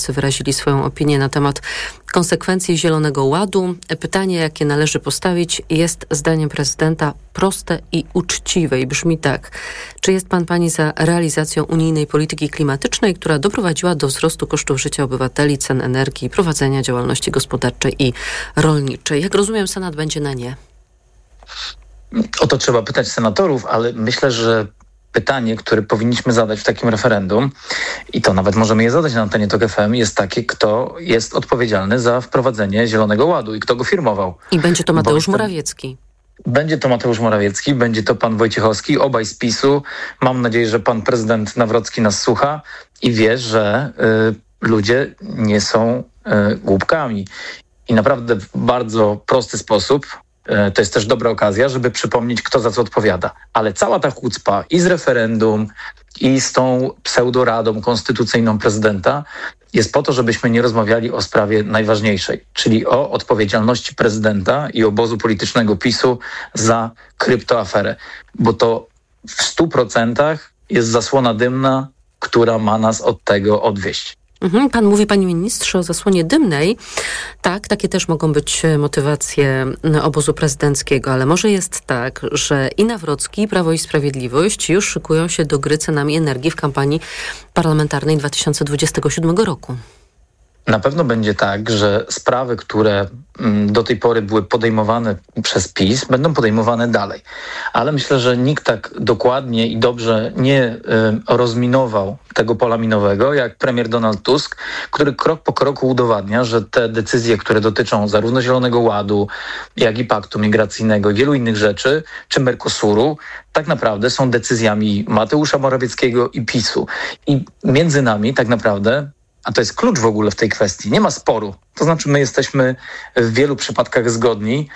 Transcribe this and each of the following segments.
Polacy wyrazili swoją opinię na temat konsekwencji Zielonego Ładu. Pytanie, jakie należy postawić, jest zdaniem prezydenta proste i uczciwe i brzmi tak. Czy jest pani za realizacją unijnej polityki klimatycznej, która doprowadziła do wzrostu kosztów życia obywateli, cen energii, prowadzenia działalności gospodarczej i rolniczej? Jak rozumiem, Senat będzie na nie. O to trzeba pytać senatorów, ale myślę, że pytanie, które powinniśmy zadać w takim referendum, i to nawet możemy je zadać na antenie TOK FM, jest takie, kto jest odpowiedzialny za wprowadzenie Zielonego Ładu i kto go firmował. I będzie to Mateusz Morawiecki. Będzie to Mateusz Morawiecki, będzie to pan Wojciechowski, obaj z PiS-u. Mam nadzieję, że pan prezydent Nawrocki nas słucha i wie, że ludzie nie są głupkami. I naprawdę w bardzo prosty sposób, to jest też dobra okazja, żeby przypomnieć, kto za co odpowiada. Ale cała ta chucpa i z referendum, i z tą pseudoradą konstytucyjną prezydenta jest po to, żebyśmy nie rozmawiali o sprawie najważniejszej, czyli o odpowiedzialności prezydenta i obozu politycznego PiS-u za kryptoaferę. Bo to w 100% jest zasłona dymna, która ma nas od tego odwieść. Pan mówi, panie ministrze, o zasłonie dymnej. Tak, takie też mogą być motywacje obozu prezydenckiego, ale może jest tak, że i Nawrocki, i Prawo i Sprawiedliwość już szykują się do gry cenami energii w kampanii parlamentarnej 2027 roku. Na pewno będzie tak, że sprawy, które do tej pory były podejmowane przez PiS, będą podejmowane dalej. Ale myślę, że nikt tak dokładnie i dobrze nie rozminował tego pola minowego, jak premier Donald Tusk, który krok po kroku udowadnia, że te decyzje, które dotyczą zarówno Zielonego Ładu, jak i Paktu Migracyjnego i wielu innych rzeczy, czy Mercosuru, tak naprawdę są decyzjami Mateusza Morawieckiego i PiS-u. I między nami tak naprawdę, a to jest klucz w ogóle w tej kwestii, nie ma sporu. To znaczy my jesteśmy w wielu przypadkach zgodni,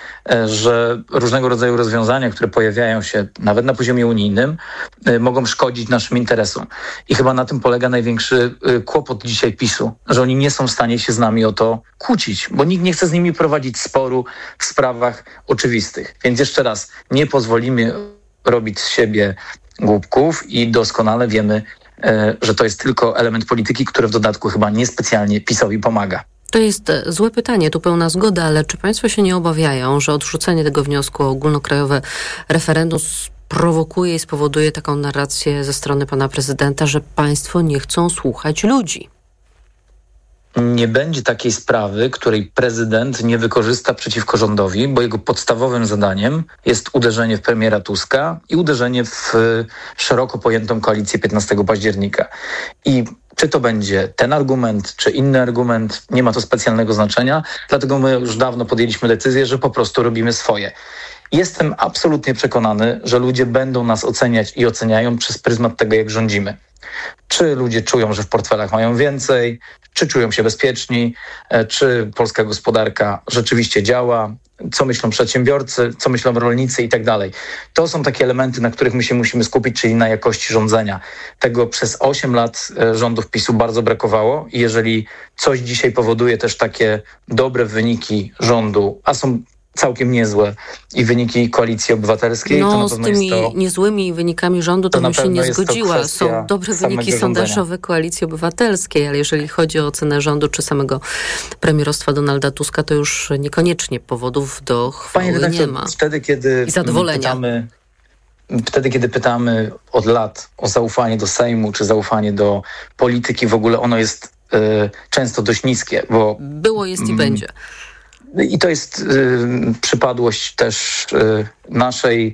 że różnego rodzaju rozwiązania, które pojawiają się nawet na poziomie unijnym, mogą szkodzić naszym interesom. I chyba na tym polega największy kłopot dzisiaj PiS-u, że oni nie są w stanie się z nami o to kłócić, bo nikt nie chce z nimi prowadzić sporu w sprawach oczywistych. Więc jeszcze raz, nie pozwolimy robić z siebie głupków i doskonale wiemy, że to jest tylko element polityki, który w dodatku chyba niespecjalnie PiS-owi pomaga. To jest złe pytanie, tu pełna zgoda, ale czy państwo się nie obawiają, że odrzucenie tego wniosku o ogólnokrajowe referendum sprowokuje i spowoduje taką narrację ze strony pana prezydenta, że państwo nie chcą słuchać ludzi? Nie będzie takiej sprawy, której prezydent nie wykorzysta przeciwko rządowi, bo jego podstawowym zadaniem jest uderzenie w premiera Tuska i uderzenie w szeroko pojętą koalicję 15 października. I czy to będzie ten argument, czy inny argument, nie ma to specjalnego znaczenia, dlatego my już dawno podjęliśmy decyzję, że po prostu robimy swoje. Jestem absolutnie przekonany, że ludzie będą nas oceniać i oceniają przez pryzmat tego, jak rządzimy. Czy ludzie czują, że w portfelach mają więcej, czy czują się bezpieczni, czy polska gospodarka rzeczywiście działa, co myślą przedsiębiorcy, co myślą rolnicy i tak dalej. To są takie elementy, na których my się musimy skupić, czyli na jakości rządzenia. Tego przez 8 lat rządów PiS-u bardzo brakowało i jeżeli coś dzisiaj powoduje też takie dobre wyniki rządu, a są całkiem niezłe i wyniki Koalicji Obywatelskiej. No, to na z pewno tymi jest to, niezłymi wynikami rządu to bym się nie zgodziła. Są dobre wyniki sondażowe Koalicji Obywatelskiej, ale jeżeli chodzi o ocenę rządu czy samego premierostwa Donalda Tuska, to już niekoniecznie powodów do chwały nie ma. I zadowolenia. Wtedy, kiedy pytamy od lat o zaufanie do Sejmu, czy zaufanie do polityki, w ogóle ono jest często dość niskie, bo było, jest i będzie. I to jest przypadłość też naszej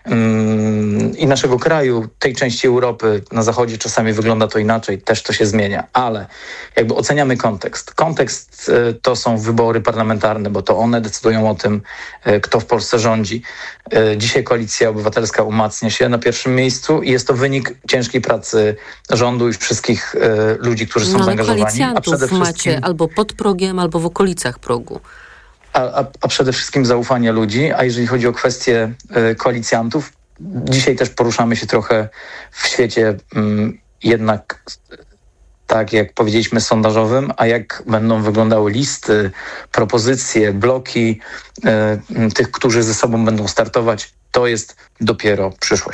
i naszego kraju, tej części Europy. Na zachodzie czasami wygląda to inaczej, też to się zmienia, ale jakby oceniamy kontekst. Kontekst to są wybory parlamentarne, bo to one decydują o tym, kto w Polsce rządzi. Dzisiaj Koalicja Obywatelska umacnia się na pierwszym miejscu i jest to wynik ciężkiej pracy rządu i wszystkich ludzi, którzy są zaangażowani. Koalicjantów macie albo pod progiem, albo w okolicach progu. A przede wszystkim zaufania ludzi, a jeżeli chodzi o kwestię koalicjantów, dzisiaj też poruszamy się trochę w świecie jednak, tak jak powiedzieliśmy, sondażowym, a jak będą wyglądały listy, propozycje, bloki tych, którzy ze sobą będą startować, to jest dopiero przyszłość.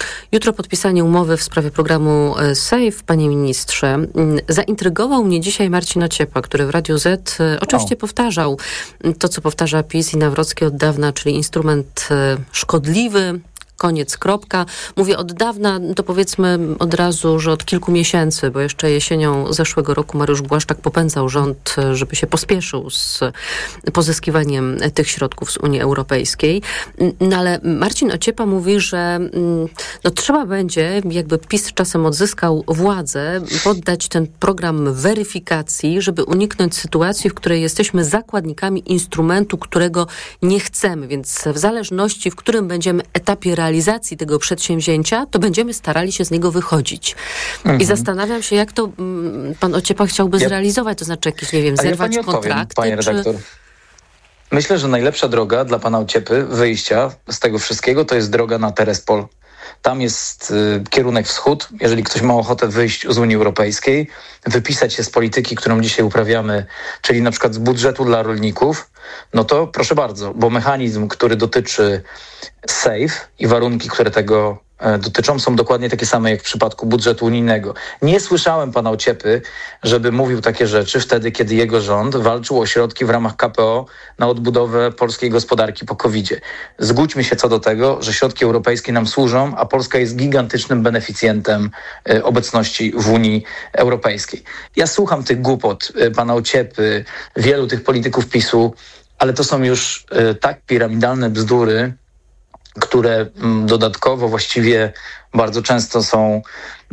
Jutro podpisanie umowy w sprawie programu SAFE. Panie ministrze, zaintrygował mnie dzisiaj Marcin Ociepa, który w Radiu Z oczywiście powtarzał to, co powtarza PiS i Nawrocki od dawna, czyli instrument szkodliwy, koniec, kropka. Mówię od dawna, to powiedzmy od razu, że od kilku miesięcy, bo jeszcze jesienią zeszłego roku Mariusz Błaszczak popędzał rząd, żeby się pospieszył z pozyskiwaniem tych środków z Unii Europejskiej. No ale Marcin Ociepa mówi, że trzeba będzie, jakby PiS czasem odzyskał władzę, poddać ten program weryfikacji, żeby uniknąć sytuacji, w której jesteśmy zakładnikami instrumentu, którego nie chcemy. Więc w zależności, w którym będziemy etapie realizacji tego przedsięwzięcia, to będziemy starali się z niego wychodzić. I zastanawiam się, jak to pan Ociepa chciałby zrealizować, to znaczy jakieś, nie wiem, zerwać kontrakty? Panie redaktor. Myślę, że najlepsza droga dla pana Ociepy wyjścia z tego wszystkiego to jest droga na Terespol. Tam jest kierunek wschód. Jeżeli ktoś ma ochotę wyjść z Unii Europejskiej, wypisać się z polityki, którą dzisiaj uprawiamy, czyli na przykład z budżetu dla rolników, no to proszę bardzo, bo mechanizm, który dotyczy SAFE i warunki, które tego dotyczą, są dokładnie takie same jak w przypadku budżetu unijnego. Nie słyszałem pana Ociepy, żeby mówił takie rzeczy wtedy, kiedy jego rząd walczył o środki w ramach KPO na odbudowę polskiej gospodarki po COVID-zie. Zgódźmy się co do tego, że środki europejskie nam służą, a Polska jest gigantycznym beneficjentem obecności w Unii Europejskiej. Ja słucham tych głupot pana Ociepy, wielu tych polityków PiS-u, ale to są już tak piramidalne bzdury, które dodatkowo właściwie bardzo często są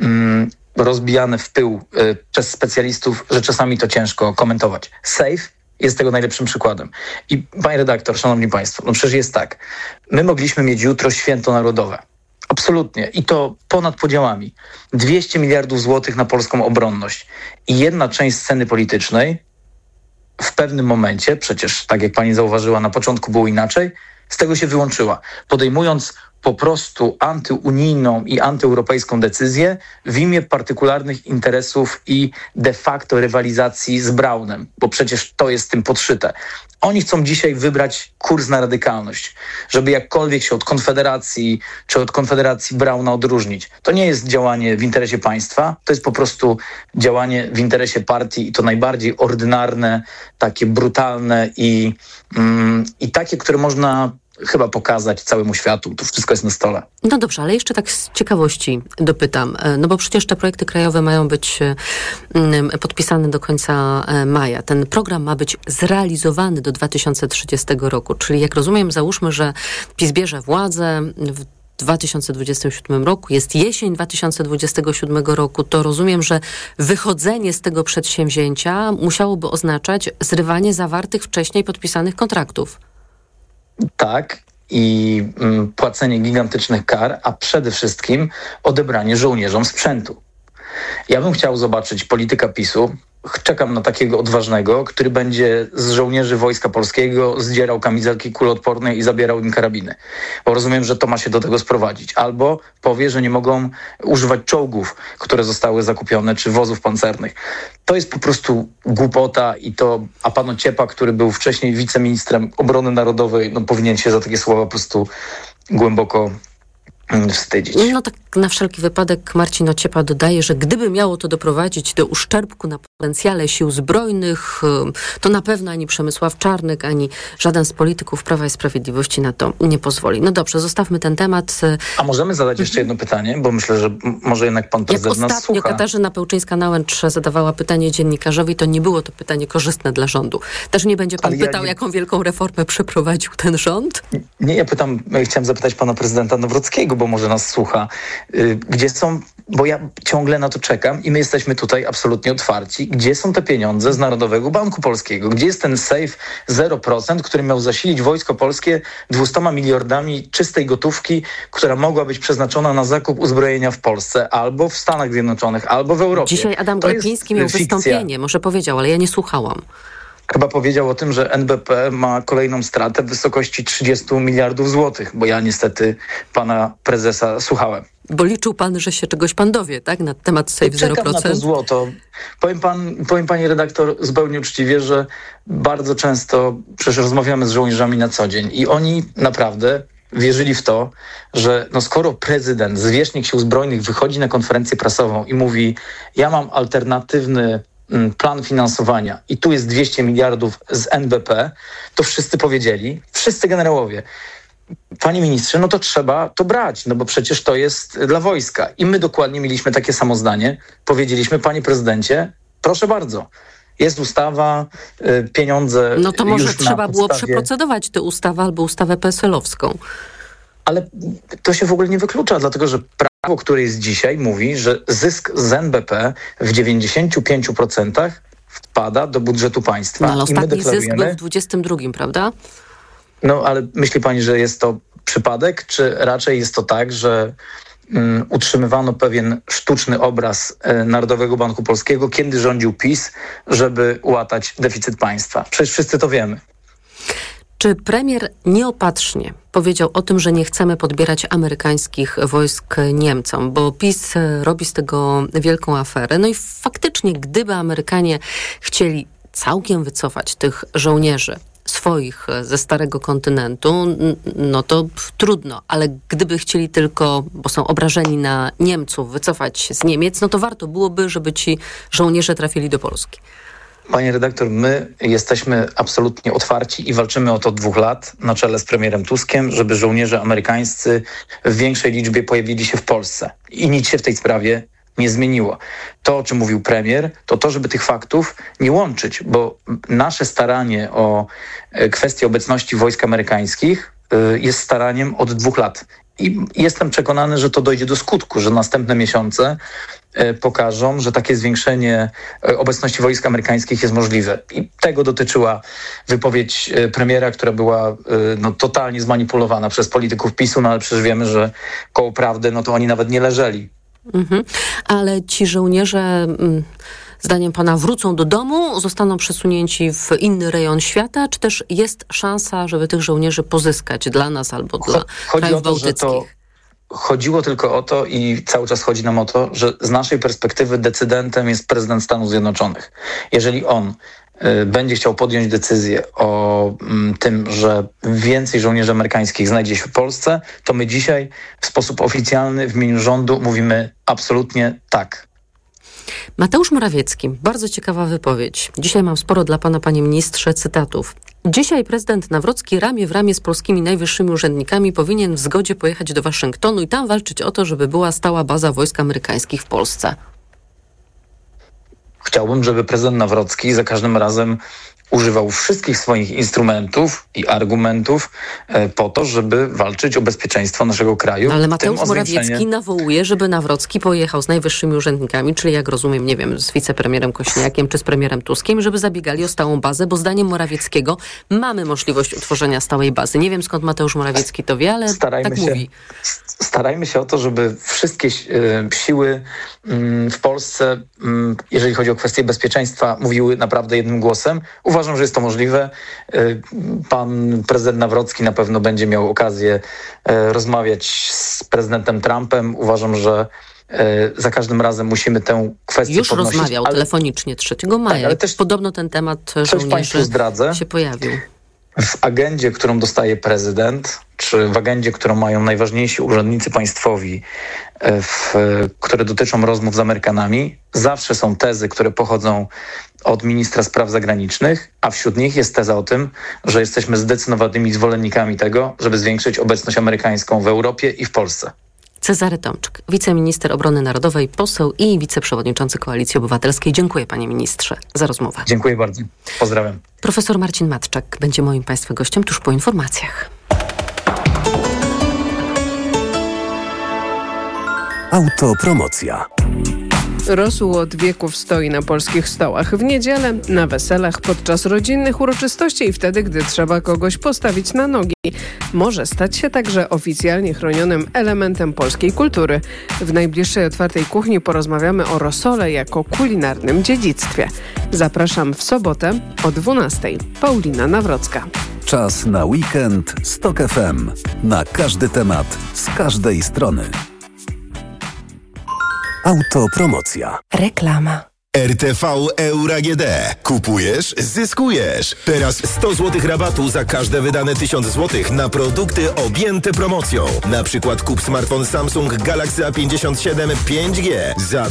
rozbijane w pył przez specjalistów, że czasami to ciężko komentować. SAFE jest tego najlepszym przykładem. I panie redaktor, szanowni państwo, no przecież jest tak. My mogliśmy mieć jutro święto narodowe. Absolutnie. I to ponad podziałami. 200 miliardów złotych na polską obronność. I jedna część sceny politycznej w pewnym momencie, przecież tak jak pani zauważyła, na początku było inaczej, z tego się wyłączyła, podejmując po prostu antyunijną i antyeuropejską decyzję w imię partykularnych interesów i de facto rywalizacji z Braunem, bo przecież to jest tym podszyte. Oni chcą dzisiaj wybrać kurs na radykalność, żeby jakkolwiek się od Konfederacji czy od Konfederacji Brauna odróżnić. To nie jest działanie w interesie państwa, to jest po prostu działanie w interesie partii i to najbardziej ordynarne, takie brutalne i takie, które można chyba pokazać całemu światu. To wszystko jest na stole. No dobrze, ale jeszcze tak z ciekawości dopytam, no bo przecież te projekty krajowe mają być podpisane do końca maja. Ten program ma być zrealizowany do 2030 roku, czyli jak rozumiem, załóżmy, że PiS bierze władzę w 2027 roku, jest jesień 2027 roku, to rozumiem, że wychodzenie z tego przedsięwzięcia musiałoby oznaczać zrywanie zawartych wcześniej podpisanych kontraktów. Tak, i płacenie gigantycznych kar, a przede wszystkim odebranie żołnierzom sprzętu. Ja bym chciał zobaczyć polityka PiS-u. Czekam na takiego odważnego, który będzie z żołnierzy Wojska Polskiego zdzierał kamizelki kuloodporne i zabierał im karabiny. Bo rozumiem, że to ma się do tego sprowadzić. Albo powie, że nie mogą używać czołgów, które zostały zakupione, czy wozów pancernych. To jest po prostu głupota a pan Ociepa, który był wcześniej wiceministrem obrony narodowej, no powinien się za takie słowa po prostu głęboko wstydzić. No tak na wszelki wypadek Marcin Ociepa dodaje, że gdyby miało to doprowadzić do uszczerbku na potencjale sił zbrojnych, to na pewno ani Przemysław Czarnek, ani żaden z polityków Prawa i Sprawiedliwości na to nie pozwoli. No dobrze, zostawmy ten temat. A możemy zadać jeszcze jedno pytanie, bo myślę, że może jednak pan prezydent nas słucha. Ostatnio Katarzyna Pełczyńska-Nałęcz zadawała pytanie dziennikarzowi, to nie było to pytanie korzystne dla rządu. Też nie będzie pan pytał, jaką wielką reformę przeprowadził ten rząd? Nie, chciałem zapytać pana prezydenta Nawrockiego, bo może nas słucha. Gdzie są, bo ja ciągle na to czekam i my jesteśmy tutaj absolutnie otwarci. Gdzie są te pieniądze z Narodowego Banku Polskiego? Gdzie jest ten SAFE 0%, który miał zasilić Wojsko Polskie 200 miliardami czystej gotówki, która mogła być przeznaczona na zakup uzbrojenia w Polsce albo w Stanach Zjednoczonych, albo w Europie? Dzisiaj Adam Glapiński miał wystąpienie, może powiedział, ale ja nie słuchałam. Chyba powiedział o tym, że NBP ma kolejną stratę w wysokości 30 miliardów złotych, bo ja niestety pana prezesa słuchałem. Bo liczył pan, że się czegoś pan dowie, tak? Na temat SAFE 0%? Czekam na to złoto. Powiem pani redaktor zupełnie uczciwie, że bardzo często przecież rozmawiamy z żołnierzami na co dzień i oni naprawdę wierzyli w to, że skoro prezydent, zwierzchnik sił zbrojnych wychodzi na konferencję prasową i mówi, ja mam alternatywny plan finansowania i tu jest 200 miliardów z NBP, to wszyscy powiedzieli, wszyscy generałowie, panie ministrze, to trzeba to brać, bo przecież to jest dla wojska. I my dokładnie mieliśmy takie samo zdanie. Powiedzieliśmy, panie prezydencie, proszę bardzo, jest ustawa, pieniądze to może już trzeba na było podstawie... przeprocedować tę ustawę albo ustawę PSL-owską. Ale to się w ogóle nie wyklucza, dlatego że prawo, które jest dzisiaj, mówi, że zysk z NBP w 95% wpada do budżetu państwa. Ale i my ostatni zysk deklarujemy... był w 22, prawda? Ale myśli pani, że jest to przypadek, czy raczej jest to tak, że utrzymywano pewien sztuczny obraz Narodowego Banku Polskiego, kiedy rządził PiS, żeby łatać deficyt państwa? Przecież wszyscy to wiemy. Czy premier nieopatrznie powiedział o tym, że nie chcemy podbierać amerykańskich wojsk Niemcom, bo PiS robi z tego wielką aferę. I faktycznie, gdyby Amerykanie chcieli całkiem wycofać tych żołnierzy swoich ze starego kontynentu, to trudno, ale gdyby chcieli tylko, bo są obrażeni na Niemców, wycofać z Niemiec, to warto byłoby, żeby ci żołnierze trafili do Polski. Panie redaktor, my jesteśmy absolutnie otwarci i walczymy o to 2 lat na czele z premierem Tuskiem, żeby żołnierze amerykańscy w większej liczbie pojawili się w Polsce. I nic się w tej sprawie nie zmieniło. To, o czym mówił premier, to żeby tych faktów nie łączyć, bo nasze staranie o kwestię obecności wojsk amerykańskich jest staraniem od 2 lat. I jestem przekonany, że to dojdzie do skutku, że następne miesiące pokażą, że takie zwiększenie obecności wojsk amerykańskich jest możliwe. I tego dotyczyła wypowiedź premiera, która była totalnie zmanipulowana przez polityków PiS-u, ale przecież wiemy, że koło prawdy, to oni nawet nie leżeli. Ale ci żołnierze, zdaniem pana, wrócą do domu, zostaną przesunięci w inny rejon świata, czy też jest szansa, żeby tych żołnierzy pozyskać dla nas albo dla krajów bałtyckich? Chodziło tylko o to i cały czas chodzi nam o to, że z naszej perspektywy decydentem jest prezydent Stanów Zjednoczonych. Jeżeli on będzie chciał podjąć decyzję o tym, że więcej żołnierzy amerykańskich znajdzie się w Polsce, to my dzisiaj w sposób oficjalny w imieniu rządu mówimy absolutnie tak. Mateusz Morawiecki, bardzo ciekawa wypowiedź. Dzisiaj mam sporo dla pana, panie ministrze, cytatów. Dzisiaj prezydent Nawrocki ramię w ramię z polskimi najwyższymi urzędnikami powinien w zgodzie pojechać do Waszyngtonu i tam walczyć o to, żeby była stała baza wojsk amerykańskich w Polsce. Chciałbym, żeby prezydent Nawrocki za każdym razem używał wszystkich swoich instrumentów i argumentów po to, żeby walczyć o bezpieczeństwo naszego kraju. Ale Mateusz Morawiecki nawołuje, żeby Nawrocki pojechał z najwyższymi urzędnikami, czyli jak rozumiem, nie wiem, z wicepremierem Kośniakiem czy z premierem Tuskiem, żeby zabiegali o stałą bazę, bo zdaniem Morawieckiego mamy możliwość utworzenia stałej bazy. Nie wiem, skąd Mateusz Morawiecki to wie, ale mówi. Starajmy się o to, żeby wszystkie siły w Polsce, jeżeli chodzi o kwestie bezpieczeństwa, mówiły naprawdę jednym głosem. Uważam, że jest to możliwe. Pan prezydent Nawrocki na pewno będzie miał okazję rozmawiać z prezydentem Trumpem. Uważam, że za każdym razem musimy tę kwestię już podnosić. Już rozmawiał telefonicznie 3 maja. Tak, ale też podobno ten temat żołnierzy się pojawił. W agendzie, którą dostaje prezydent, czy w agendzie, którą mają najważniejsi urzędnicy państwowi, które dotyczą rozmów z Amerykanami, zawsze są tezy, które pochodzą od ministra spraw zagranicznych, a wśród nich jest teza o tym, że jesteśmy zdecydowanymi zwolennikami tego, żeby zwiększyć obecność amerykańską w Europie i w Polsce. Cezary Tomczyk, wiceminister obrony narodowej, poseł i wiceprzewodniczący Koalicji Obywatelskiej. Dziękuję, panie ministrze, za rozmowę. Dziękuję bardzo. Pozdrawiam. Profesor Marcin Matczak będzie moim państwa gościem tuż po informacjach. Autopromocja. Rosół od wieków stoi na polskich stołach. W niedzielę, na weselach, podczas rodzinnych uroczystości i wtedy, gdy trzeba kogoś postawić na nogi. Może stać się także oficjalnie chronionym elementem polskiej kultury. W najbliższej Otwartej Kuchni porozmawiamy o rosole jako kulinarnym dziedzictwie. Zapraszam w sobotę o 12:00. Paulina Nawrocka. Czas na weekend z TOK FM. Na każdy temat, z każdej strony. Autopromocja. Reklama. RTV Euro AGD. Kupujesz? Zyskujesz. Teraz 100 zł rabatu za każde wydane 1000 zł na produkty objęte promocją. Na przykład kup smartfon Samsung Galaxy A57 5G za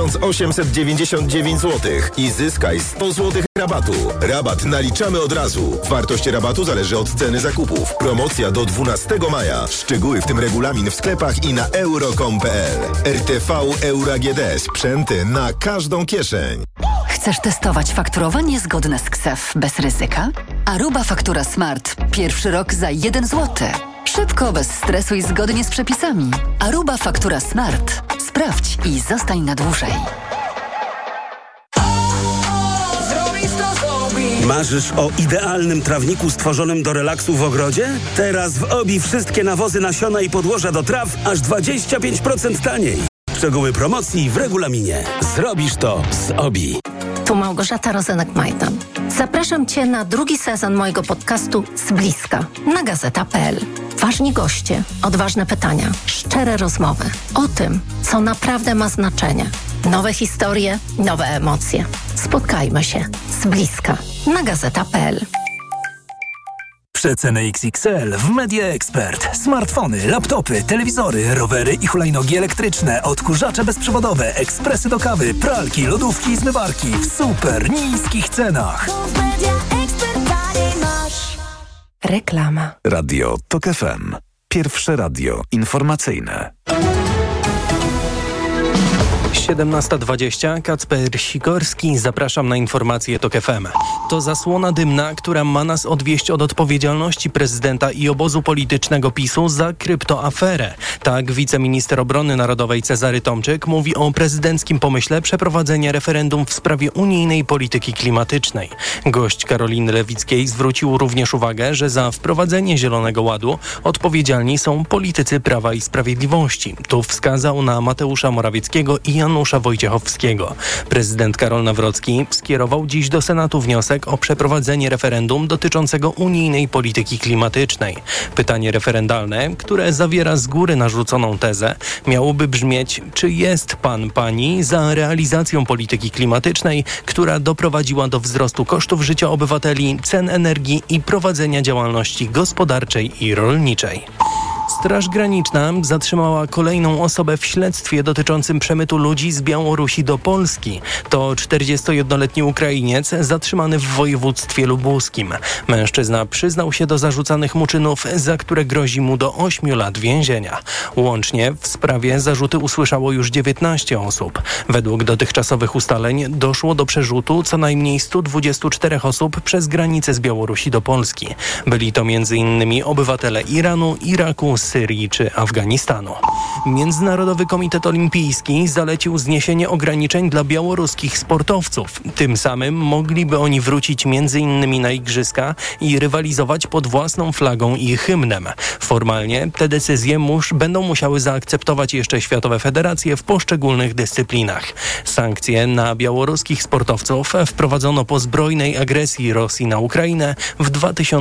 1899 zł i zyskaj 100 zł rabatu. Rabat naliczamy od razu. Wartość rabatu zależy od ceny zakupów. Promocja do 12 maja. Szczegóły, w tym regulamin, w sklepach i na euro.com.pl. RTV Euro AGD. Sprzęty na każdą kieszeń. Chcesz testować fakturowanie zgodne z KSEF bez ryzyka? Aruba Faktura Smart. Pierwszy rok za 1 zł. Szybko, bez stresu i zgodnie z przepisami. Aruba Faktura Smart. Sprawdź i zostań na dłużej. Marzysz o idealnym trawniku stworzonym do relaksu w ogrodzie? Teraz w OBI wszystkie nawozy, nasiona i podłoża do traw aż 25% taniej. Szczegóły promocji w regulaminie. Zrobisz to z OBI. Tu Małgorzata Rozenek-Majdan. Zapraszam Cię na drugi sezon mojego podcastu Z bliska na gazeta.pl. Ważni goście, odważne pytania, szczere rozmowy o tym, co naprawdę ma znaczenie. Nowe historie, nowe emocje. Spotkajmy się z bliska na gazeta.pl. Przeceny XXL w Media Expert. Smartfony, laptopy, telewizory, rowery i hulajnogi elektryczne, odkurzacze bezprzewodowe, ekspresy do kawy, pralki, lodówki i zmywarki w super niskich cenach. Reklama. Radio TOK FM. Pierwsze radio informacyjne. 17:20, Kacper Sikorski, zapraszam na informacje TOK FM. To zasłona dymna, która ma nas odwieść od odpowiedzialności prezydenta i obozu politycznego PiS-u za kryptoaferę. Tak wiceminister obrony narodowej Cezary Tomczyk mówi o prezydenckim pomyśle przeprowadzenia referendum w sprawie unijnej polityki klimatycznej. Gość Karoliny Lewickiej zwrócił również uwagę, że za wprowadzenie Zielonego Ładu odpowiedzialni są politycy Prawa i Sprawiedliwości. Tu wskazał na Mateusza Morawieckiego i Janusza Wojciechowskiego. Prezydent Karol Nawrocki skierował dziś do Senatu wniosek o przeprowadzenie referendum dotyczącego unijnej polityki klimatycznej. Pytanie referendalne, które zawiera z góry narzuconą tezę, miałoby brzmieć: czy jest pani za realizacją polityki klimatycznej, która doprowadziła do wzrostu kosztów życia obywateli, cen energii i prowadzenia działalności gospodarczej i rolniczej. Straż Graniczna zatrzymała kolejną osobę w śledztwie dotyczącym przemytu ludzi z Białorusi do Polski. To 41-letni Ukrainiec zatrzymany w województwie lubuskim. Mężczyzna przyznał się do zarzucanych mu czynów, za które grozi mu do 8 lat więzienia. Łącznie w sprawie zarzuty usłyszało już 19 osób. Według dotychczasowych ustaleń doszło do przerzutu co najmniej 124 osób przez granicę z Białorusi do Polski. Byli to m.in. obywatele Iranu, Iraku, Syrii czy Afganistanu. Międzynarodowy Komitet Olimpijski zalecił zniesienie ograniczeń dla białoruskich sportowców. Tym samym mogliby oni wrócić m.in. na igrzyska i rywalizować pod własną flagą i hymnem. Formalnie te decyzje będą musiały zaakceptować jeszcze światowe federacje w poszczególnych dyscyplinach. Sankcje na białoruskich sportowców wprowadzono po zbrojnej agresji Rosji na Ukrainę w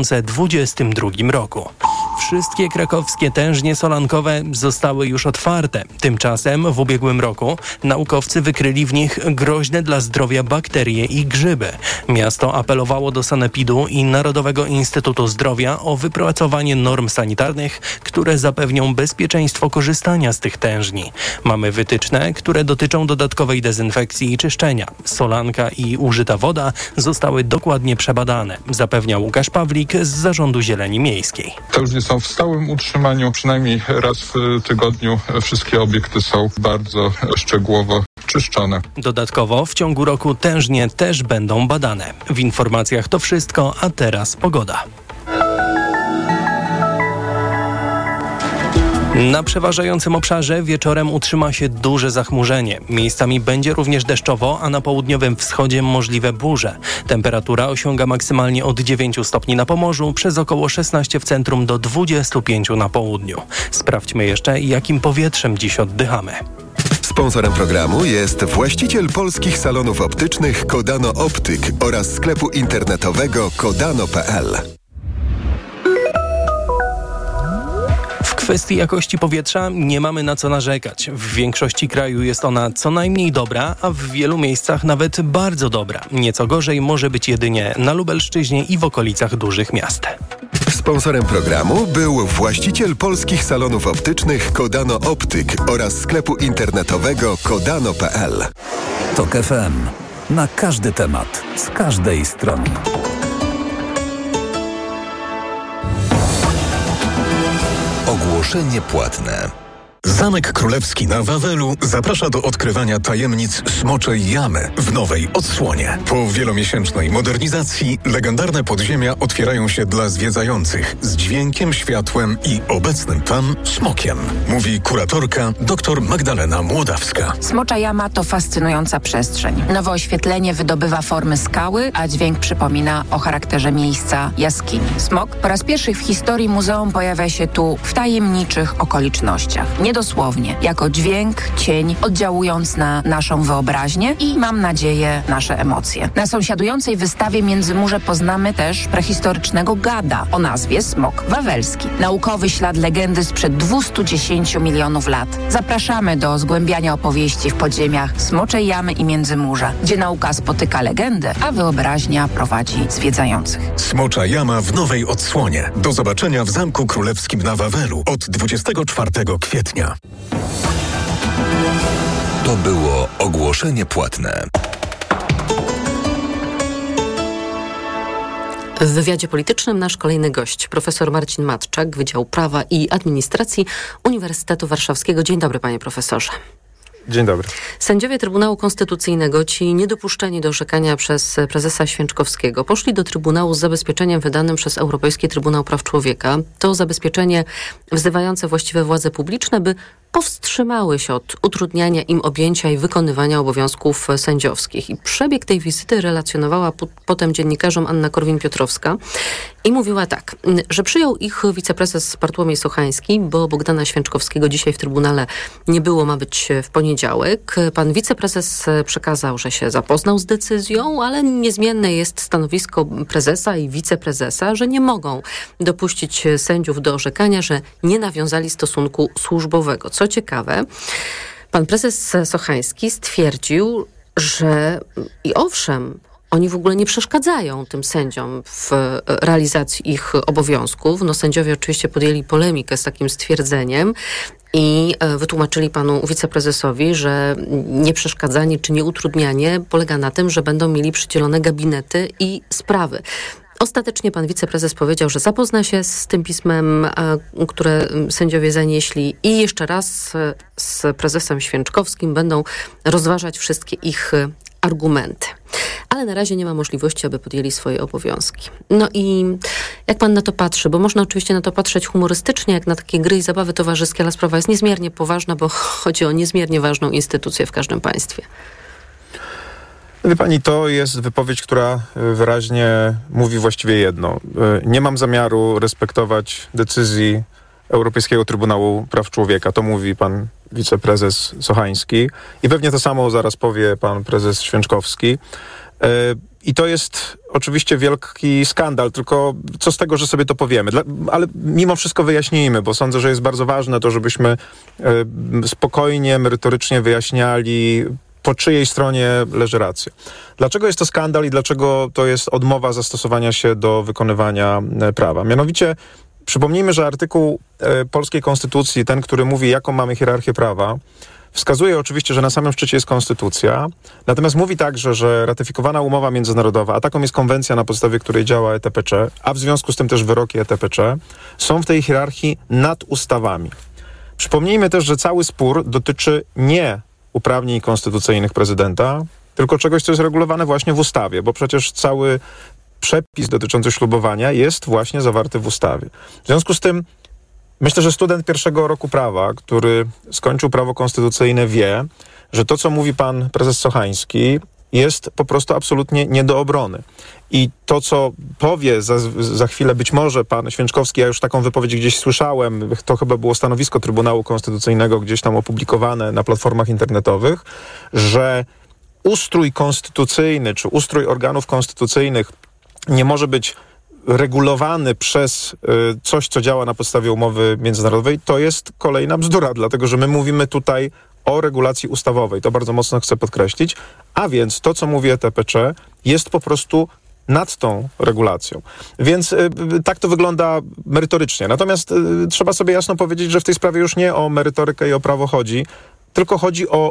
2022 roku. Wszystkie krakowskie tężnie solankowe zostały już otwarte. Tymczasem w ubiegłym roku naukowcy wykryli w nich groźne dla zdrowia bakterie i grzyby. Miasto apelowało do Sanepidu i Narodowego Instytutu Zdrowia o wypracowanie norm sanitarnych, które zapewnią bezpieczeństwo korzystania z tych tężni. Mamy wytyczne, które dotyczą dodatkowej dezynfekcji i czyszczenia. Solanka i użyta woda zostały dokładnie przebadane, zapewnia Łukasz Pawlik z Zarządu Zieleni Miejskiej. Tężnie są w stałym utrzymaniu, przynajmniej raz w tygodniu wszystkie obiekty są bardzo szczegółowo czyszczone. Dodatkowo w ciągu roku tężnie też będą badane. W informacjach to wszystko, a teraz pogoda. Na przeważającym obszarze wieczorem utrzyma się duże zachmurzenie. Miejscami będzie również deszczowo, a na południowym wschodzie możliwe burze. Temperatura osiąga maksymalnie od 9 stopni na Pomorzu, przez około 16 w centrum do 25 na południu. Sprawdźmy jeszcze, jakim powietrzem dziś oddychamy. Sponsorem programu jest właściciel polskich salonów optycznych Kodano Optyk oraz sklepu internetowego kodano.pl. W kwestii jakości powietrza nie mamy na co narzekać. W większości kraju jest ona co najmniej dobra, a w wielu miejscach nawet bardzo dobra. Nieco gorzej może być jedynie na Lubelszczyźnie i w okolicach dużych miast. Sponsorem programu był właściciel polskich salonów optycznych Kodano Optyk oraz sklepu internetowego kodano.pl. TOK FM. Na każdy temat, z każdej strony. Ogłoszenie płatne. Zamek Królewski na Wawelu zaprasza do odkrywania tajemnic Smoczej Jamy w nowej odsłonie. Po wielomiesięcznej modernizacji legendarne podziemia otwierają się dla zwiedzających z dźwiękiem, światłem i obecnym tam smokiem. Mówi kuratorka dr Magdalena Młodawska. Smocza Jama to fascynująca przestrzeń. Nowe oświetlenie wydobywa formy skały, a dźwięk przypomina o charakterze miejsca jaskini. Smok po raz pierwszy w historii muzeum pojawia się tu w tajemniczych okolicznościach. Dosłownie, jako dźwięk, cień, oddziałując na naszą wyobraźnię i, mam nadzieję, nasze emocje. Na sąsiadującej wystawie Międzymurze poznamy też prehistorycznego gada o nazwie smok wawelski. Naukowy ślad legendy sprzed 210 milionów lat. Zapraszamy do zgłębiania opowieści w podziemiach Smoczej Jamy i Międzymurza, gdzie nauka spotyka legendę, a wyobraźnia prowadzi zwiedzających. Smocza Jama w nowej odsłonie. Do zobaczenia w Zamku Królewskim na Wawelu od 24 kwietnia. To było ogłoszenie płatne. W wywiadzie politycznym nasz kolejny gość, profesor Marcin Matczak, Wydział Prawa i Administracji Uniwersytetu Warszawskiego. Dzień dobry, panie profesorze. Dzień dobry. Sędziowie Trybunału Konstytucyjnego, ci niedopuszczeni do orzekania przez prezesa Święczkowskiego, poszli do Trybunału z zabezpieczeniem wydanym przez Europejski Trybunał Praw Człowieka. To zabezpieczenie wzywające właściwe władze publiczne, by powstrzymały się od utrudniania im objęcia i wykonywania obowiązków sędziowskich. I przebieg tej wizyty relacjonowała potem dziennikarzom Anna Korwin-Piotrowska i mówiła tak, że przyjął ich wiceprezes Bartłomiej Sochański, bo Bogdana Święczkowskiego dzisiaj w Trybunale nie było, ma być w poniedziałek. Pan wiceprezes przekazał, że się zapoznał z decyzją, ale niezmienne jest stanowisko prezesa i wiceprezesa, że nie mogą dopuścić sędziów do orzekania, że nie nawiązali stosunku służbowego. Co ciekawe, pan prezes Sochański stwierdził, że i owszem, oni w ogóle nie przeszkadzają tym sędziom w realizacji ich obowiązków. No, sędziowie oczywiście podjęli polemikę z takim stwierdzeniem i wytłumaczyli panu wiceprezesowi, że nieprzeszkadzanie czy nieutrudnianie polega na tym, że będą mieli przydzielone gabinety i sprawy. Ostatecznie pan wiceprezes powiedział, że zapozna się z tym pismem, które sędziowie zanieśli i jeszcze raz z prezesem Święczkowskim będą rozważać wszystkie ich argumenty. Ale na razie nie ma możliwości, aby podjęli swoje obowiązki. No i jak pan na to patrzy? Bo można oczywiście na to patrzeć humorystycznie, jak na takie gry i zabawy towarzyskie, ale sprawa jest niezmiernie poważna, bo chodzi o niezmiernie ważną instytucję w każdym państwie. Wie pani, to jest wypowiedź, która wyraźnie mówi właściwie jedno. Nie mam zamiaru respektować decyzji Europejskiego Trybunału Praw Człowieka. To mówi pan wiceprezes Sochański i pewnie to samo zaraz powie pan prezes Święczkowski. I to jest oczywiście wielki skandal, tylko co z tego, że sobie to powiemy. Ale mimo wszystko wyjaśnijmy, bo sądzę, że jest bardzo ważne to, żebyśmy spokojnie, merytorycznie wyjaśniali, po czyjej stronie leży racja. Dlaczego jest to skandal i dlaczego to jest odmowa zastosowania się do wykonywania prawa? Mianowicie przypomnijmy, że artykuł polskiej konstytucji, ten, który mówi, jaką mamy hierarchię prawa, wskazuje oczywiście, że na samym szczycie jest konstytucja, natomiast mówi także, że ratyfikowana umowa międzynarodowa, a taką jest konwencja, na podstawie której działa ETPC, a w związku z tym też wyroki ETPC, są w tej hierarchii nad ustawami. Przypomnijmy też, że cały spór dotyczy nie uprawnień konstytucyjnych prezydenta, tylko czegoś, co jest regulowane właśnie w ustawie, bo przecież cały przepis dotyczący ślubowania jest właśnie zawarty w ustawie. W związku z tym myślę, że student pierwszego roku prawa, który skończył prawo konstytucyjne, wie, że to, co mówi pan prezes Sochański, jest po prostu absolutnie nie do obrony. I to, co powie za chwilę być może pan Święczkowski, ja już taką wypowiedź gdzieś słyszałem, to chyba było stanowisko Trybunału Konstytucyjnego gdzieś tam opublikowane na platformach internetowych, że ustrój konstytucyjny czy ustrój organów konstytucyjnych nie może być regulowany przez coś, co działa na podstawie umowy międzynarodowej, to jest kolejna bzdura, dlatego że my mówimy tutaj o regulacji ustawowej. To bardzo mocno chcę podkreślić. A więc to, co mówi ETPC, jest po prostu nad tą regulacją. Więc tak to wygląda merytorycznie. Natomiast trzeba sobie jasno powiedzieć, że w tej sprawie już nie o merytorykę i o prawo chodzi, tylko chodzi o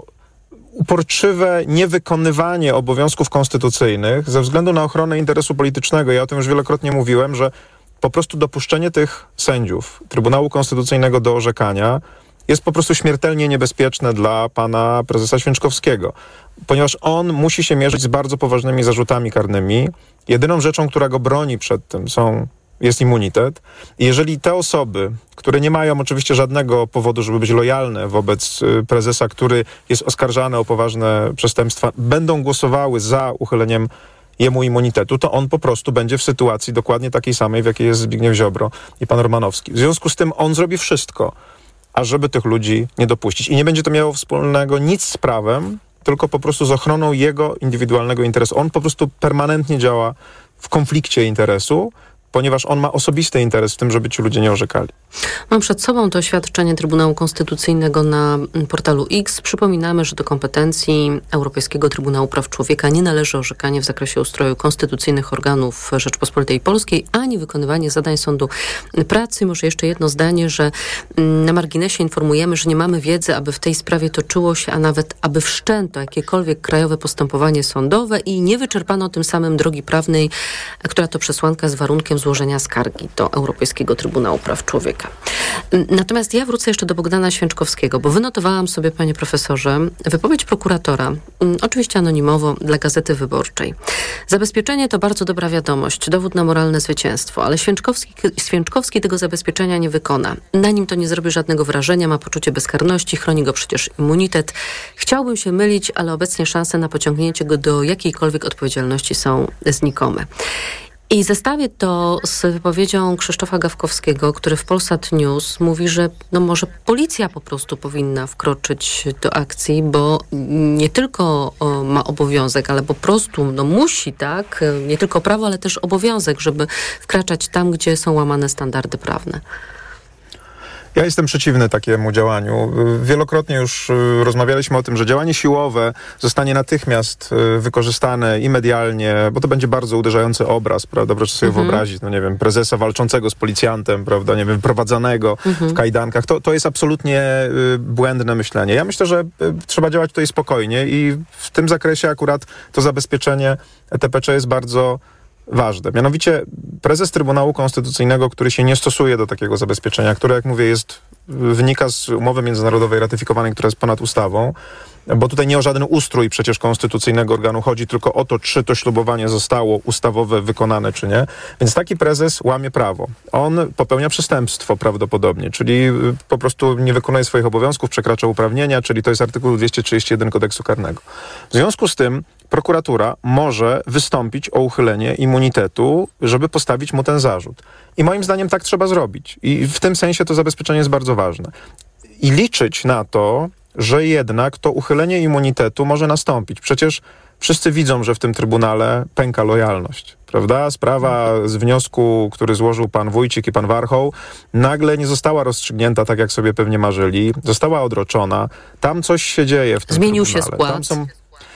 uporczywe niewykonywanie obowiązków konstytucyjnych ze względu na ochronę interesu politycznego. Ja o tym już wielokrotnie mówiłem, że po prostu dopuszczenie tych sędziów Trybunału Konstytucyjnego do orzekania jest po prostu śmiertelnie niebezpieczne dla pana prezesa Święczkowskiego, ponieważ on musi się mierzyć z bardzo poważnymi zarzutami karnymi. Jedyną rzeczą, która go broni przed tym jest immunitet. I jeżeli te osoby, które nie mają oczywiście żadnego powodu, żeby być lojalne wobec prezesa, który jest oskarżany o poważne przestępstwa, będą głosowały za uchyleniem jemu immunitetu, to on po prostu będzie w sytuacji dokładnie takiej samej, w jakiej jest Zbigniew Ziobro i pan Romanowski. W związku z tym on zrobi wszystko, ażeby tych ludzi nie dopuścić. I nie będzie to miało wspólnego nic z prawem, tylko po prostu z ochroną jego indywidualnego interesu. On po prostu permanentnie działa w konflikcie interesu, ponieważ on ma osobisty interes w tym, żeby ci ludzie nie orzekali. Mam przed sobą to oświadczenie Trybunału Konstytucyjnego na portalu X. Przypominamy, że do kompetencji Europejskiego Trybunału Praw Człowieka nie należy orzekanie w zakresie ustroju konstytucyjnych organów Rzeczypospolitej Polskiej, ani wykonywanie zadań sądu pracy. Może jeszcze jedno zdanie, że na marginesie informujemy, że nie mamy wiedzy, aby w tej sprawie toczyło się, a nawet aby wszczęto jakiekolwiek krajowe postępowanie sądowe i nie wyczerpano tym samym drogi prawnej, która to przesłanka z warunkiem złożenia skargi do Europejskiego Trybunału Praw Człowieka. Natomiast ja wrócę jeszcze do Bogdana Święczkowskiego, bo wynotowałam sobie, panie profesorze, wypowiedź prokuratora, oczywiście anonimowo, dla Gazety Wyborczej. Zabezpieczenie to bardzo dobra wiadomość, dowód na moralne zwycięstwo, ale Święczkowski tego zabezpieczenia nie wykona. Na nim to nie zrobi żadnego wrażenia, ma poczucie bezkarności, chroni go przecież immunitet. Chciałbym się mylić, ale obecnie szanse na pociągnięcie go do jakiejkolwiek odpowiedzialności są znikome. I zestawię to z wypowiedzią Krzysztofa Gawkowskiego, który w Polsat News mówi, że może policja po prostu powinna wkroczyć do akcji, bo nie tylko ma obowiązek, ale po prostu musi, tak? Nie tylko prawo, ale też obowiązek, żeby wkraczać tam, gdzie są łamane standardy prawne. Ja jestem przeciwny takiemu działaniu. Wielokrotnie już rozmawialiśmy o tym, że działanie siłowe zostanie natychmiast wykorzystane i medialnie, bo to będzie bardzo uderzający obraz, prawda? Proszę sobie wyobrazić, prezesa walczącego z policjantem, prawda? Prowadzonego w kajdankach. To jest absolutnie błędne myślenie. Ja myślę, że trzeba działać tutaj spokojnie i w tym zakresie akurat to zabezpieczenie ETPC jest bardzo ważne. Mianowicie prezes Trybunału Konstytucyjnego, który się nie stosuje do takiego zabezpieczenia, które, jak mówię, wynika z umowy międzynarodowej ratyfikowanej, która jest ponad ustawą, bo tutaj nie o żaden ustrój przecież konstytucyjnego organu chodzi, tylko o to, czy to ślubowanie zostało ustawowe wykonane, czy nie. Więc taki prezes łamie prawo. On popełnia przestępstwo prawdopodobnie, czyli po prostu nie wykonuje swoich obowiązków, przekracza uprawnienia, czyli to jest artykuł 231 Kodeksu Karnego. W związku z tym prokuratura może wystąpić o uchylenie immunitetu, żeby postawić mu ten zarzut. I moim zdaniem tak trzeba zrobić. I w tym sensie to zabezpieczenie jest bardzo ważne. I liczyć na to, że jednak to uchylenie immunitetu może nastąpić. Przecież wszyscy widzą, że w tym Trybunale pęka lojalność, prawda? Sprawa z wniosku, który złożył pan Wójcik i pan Warchoł, nagle nie została rozstrzygnięta tak, jak sobie pewnie marzyli. Została odroczona. Tam coś się dzieje w tym Zmienił Trybunale. się skład.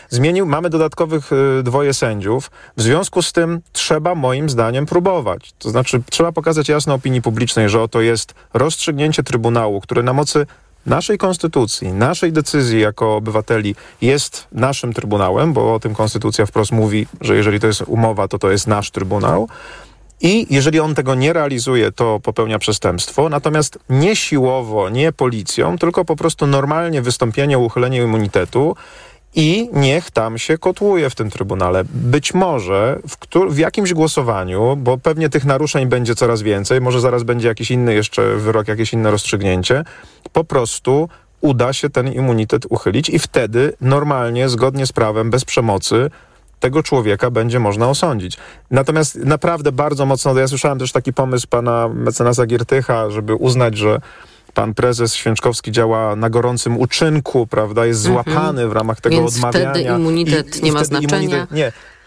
Mamy dodatkowych 2 sędziów. W związku z tym trzeba moim zdaniem próbować. To znaczy trzeba pokazać jasno opinii publicznej, że oto jest rozstrzygnięcie Trybunału, które na mocy naszej konstytucji, naszej decyzji jako obywateli jest naszym Trybunałem, bo o tym konstytucja wprost mówi, że jeżeli to jest umowa, to jest nasz Trybunał. I jeżeli on tego nie realizuje, to popełnia przestępstwo. Natomiast nie siłowo, nie policją, tylko po prostu normalnie wystąpienie o uchylenie immunitetu i niech tam się kotłuje w tym Trybunale. Być może w jakimś głosowaniu, bo pewnie tych naruszeń będzie coraz więcej, może zaraz będzie jakiś inny jeszcze wyrok, jakieś inne rozstrzygnięcie, po prostu uda się ten immunitet uchylić i wtedy normalnie, zgodnie z prawem, bez przemocy, tego człowieka będzie można osądzić. Natomiast naprawdę bardzo mocno, ja słyszałem też taki pomysł pana mecenasa Giertycha, żeby uznać, że pan prezes Święczkowski działa na gorącym uczynku, prawda, jest złapany w ramach tego Więc odmawiania. wtedy immunitet nie ma znaczenia. Nie,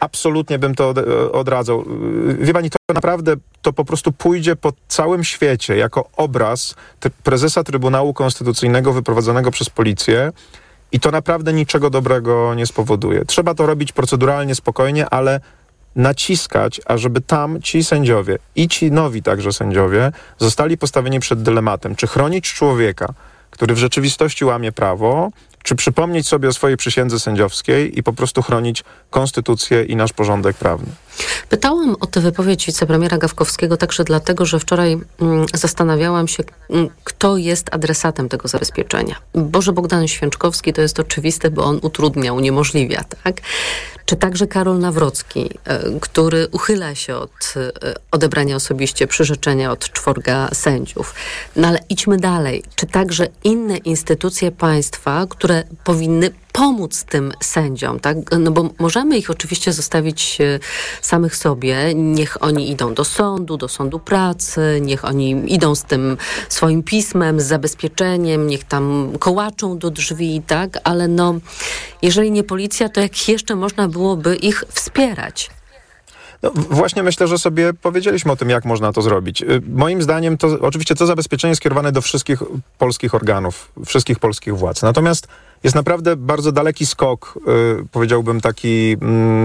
absolutnie bym to odradzał. Wie pani, to naprawdę to po prostu pójdzie po całym świecie jako obraz prezesa Trybunału Konstytucyjnego wyprowadzonego przez policję i to naprawdę niczego dobrego nie spowoduje. Trzeba to robić proceduralnie, spokojnie, ale naciskać, ażeby tam ci sędziowie i ci nowi także sędziowie zostali postawieni przed dylematem, czy chronić człowieka, który w rzeczywistości łamie prawo, czy przypomnieć sobie o swojej przysiędze sędziowskiej i po prostu chronić konstytucję i nasz porządek prawny. Pytałam o tę wypowiedź wicepremiera Gawkowskiego także dlatego, że wczoraj zastanawiałam się, kto jest adresatem tego zabezpieczenia. Boże, Bogdan Święczkowski to jest oczywiste, bo on utrudnia, uniemożliwia, tak? Czy także Karol Nawrocki, który uchyla się od odebrania osobiście przyrzeczenia od 4 sędziów. No ale idźmy dalej. Czy także inne instytucje państwa, które powinny pomóc tym sędziom, tak? No bo możemy ich oczywiście zostawić samych sobie, niech oni idą do sądu pracy, niech oni idą z tym swoim pismem, z zabezpieczeniem, niech tam kołaczą do drzwi, tak? Ale no, jeżeli nie policja, to jak jeszcze można byłoby ich wspierać? No, właśnie myślę, że sobie powiedzieliśmy o tym, jak można to zrobić. Moim zdaniem to oczywiście to zabezpieczenie jest skierowane do wszystkich polskich organów, wszystkich polskich władz. Natomiast jest naprawdę bardzo daleki skok, powiedziałbym taki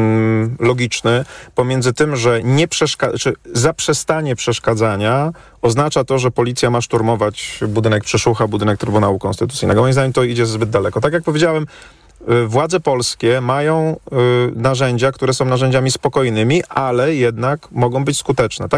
logiczny, pomiędzy tym, że zaprzestanie przeszkadzania oznacza to, że policja ma szturmować budynek Przeszucha, budynek Trybunału Konstytucyjnego. Moim zdaniem to idzie zbyt daleko. Tak jak powiedziałem, władze polskie mają narzędzia, które są narzędziami spokojnymi, ale jednak mogą być skuteczne.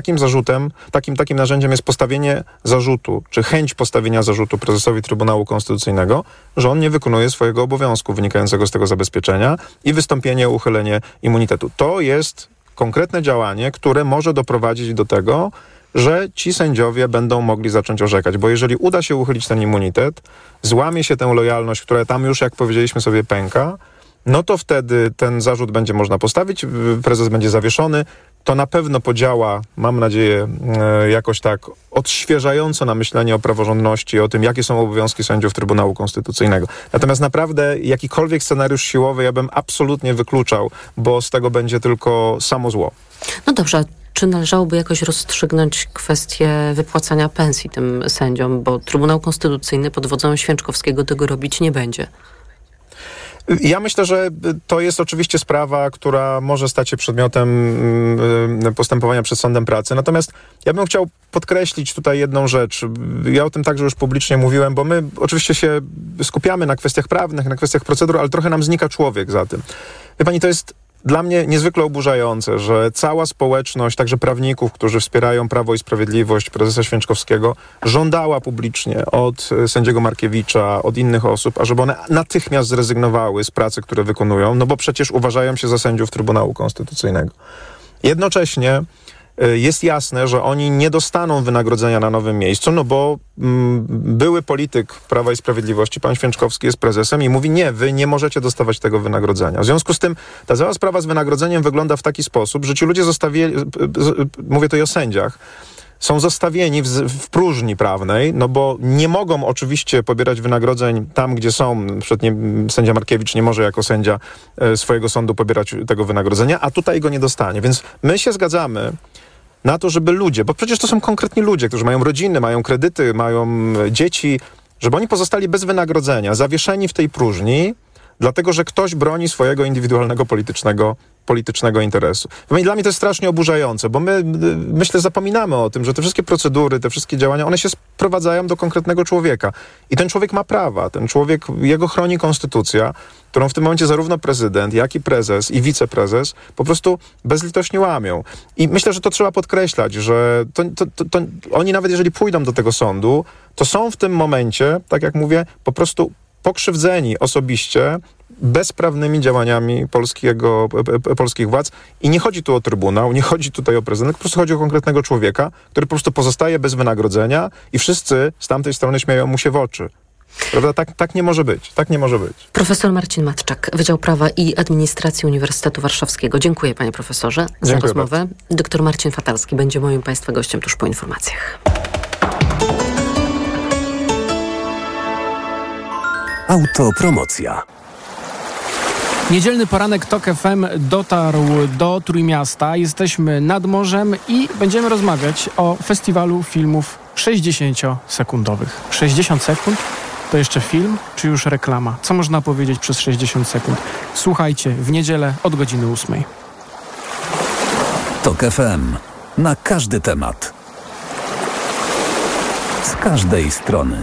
Takim narzędziem jest postawienie zarzutu, czy chęć postawienia zarzutu prezesowi Trybunału Konstytucyjnego, że on nie wykonuje swojego obowiązku wynikającego z tego zabezpieczenia i wystąpienie o uchylenie immunitetu. To jest konkretne działanie, które może doprowadzić do tego, że ci sędziowie będą mogli zacząć orzekać, bo jeżeli uda się uchylić ten immunitet, złamie się tę lojalność, która tam już, jak powiedzieliśmy sobie, pęka, no to wtedy ten zarzut będzie można postawić, prezes będzie zawieszony, to na pewno podziała, mam nadzieję, jakoś tak odświeżająco na myślenie o praworządności, o tym, jakie są obowiązki sędziów Trybunału Konstytucyjnego. Natomiast naprawdę jakikolwiek scenariusz siłowy ja bym absolutnie wykluczał, bo z tego będzie tylko samo zło. No dobrze, czy należałoby jakoś rozstrzygnąć kwestię wypłacania pensji tym sędziom, bo Trybunał Konstytucyjny pod wodzą Święczkowskiego tego robić nie będzie? Ja myślę, że to jest oczywiście sprawa, która może stać się przedmiotem postępowania przed Sądem Pracy. Natomiast ja bym chciał podkreślić tutaj jedną rzecz. Ja o tym także już publicznie mówiłem, bo my oczywiście się skupiamy na kwestiach prawnych, na kwestiach procedur, ale trochę nam znika człowiek za tym. Wie pani, to jest dla mnie niezwykle oburzające, że cała społeczność, także prawników, którzy wspierają Prawo i Sprawiedliwość prezesa Święczkowskiego, żądała publicznie od sędziego Markiewicza, od innych osób, ażeby one natychmiast zrezygnowały z pracy, które wykonują, no bo przecież uważają się za sędziów Trybunału Konstytucyjnego. Jednocześnie jest jasne, że oni nie dostaną wynagrodzenia na nowym miejscu, no bo były polityk Prawa i Sprawiedliwości, pan Święczkowski jest prezesem i mówi, nie, wy nie możecie dostawać tego wynagrodzenia. W związku z tym ta cała sprawa z wynagrodzeniem wygląda w taki sposób, że ci ludzie mówię to i o sędziach, są zostawieni w próżni prawnej, no bo nie mogą oczywiście pobierać wynagrodzeń tam, gdzie są. Na przykład sędzia Markiewicz nie może jako sędzia swojego sądu pobierać tego wynagrodzenia, a tutaj go nie dostanie. Więc my się zgadzamy na to, żeby ludzie, bo przecież to są konkretni ludzie, którzy mają rodziny, mają kredyty, mają dzieci, żeby oni pozostali bez wynagrodzenia, zawieszeni w tej próżni, dlatego że ktoś broni swojego indywidualnego politycznego interesu. Dla mnie to jest strasznie oburzające, bo my, myślę, zapominamy o tym, że te wszystkie procedury, te wszystkie działania, one się sprowadzają do konkretnego człowieka. I ten człowiek ma prawa, ten człowiek, jego chroni konstytucja, którą w tym momencie zarówno prezydent, jak i prezes i wiceprezes po prostu bezlitośnie łamią. I myślę, że to trzeba podkreślać, że to oni nawet jeżeli pójdą do tego sądu, to są w tym momencie, tak jak mówię, po prostu pokrzywdzeni osobiście bezprawnymi działaniami polskich władz. I nie chodzi tu o Trybunał, nie chodzi tutaj o prezydenta, po prostu chodzi o konkretnego człowieka, który po prostu pozostaje bez wynagrodzenia i wszyscy z tamtej strony śmieją mu się w oczy. Prawda? Tak nie może być. Tak nie może być. Profesor Marcin Matczak, Wydział Prawa i Administracji Uniwersytetu Warszawskiego. Dziękuję, panie profesorze, za rozmowę. Bardzo. Doktor Marcin Fatalski będzie moim państwa gościem tuż po informacjach. Autopromocja. Niedzielny poranek TOK FM dotarł do Trójmiasta. Jesteśmy nad morzem i będziemy rozmawiać o festiwalu filmów 60-sekundowych. 60 sekund? To jeszcze film, czy już reklama? Co można powiedzieć przez 60 sekund? Słuchajcie, w niedzielę od godziny 8. TOK FM. Na każdy temat. Z każdej strony.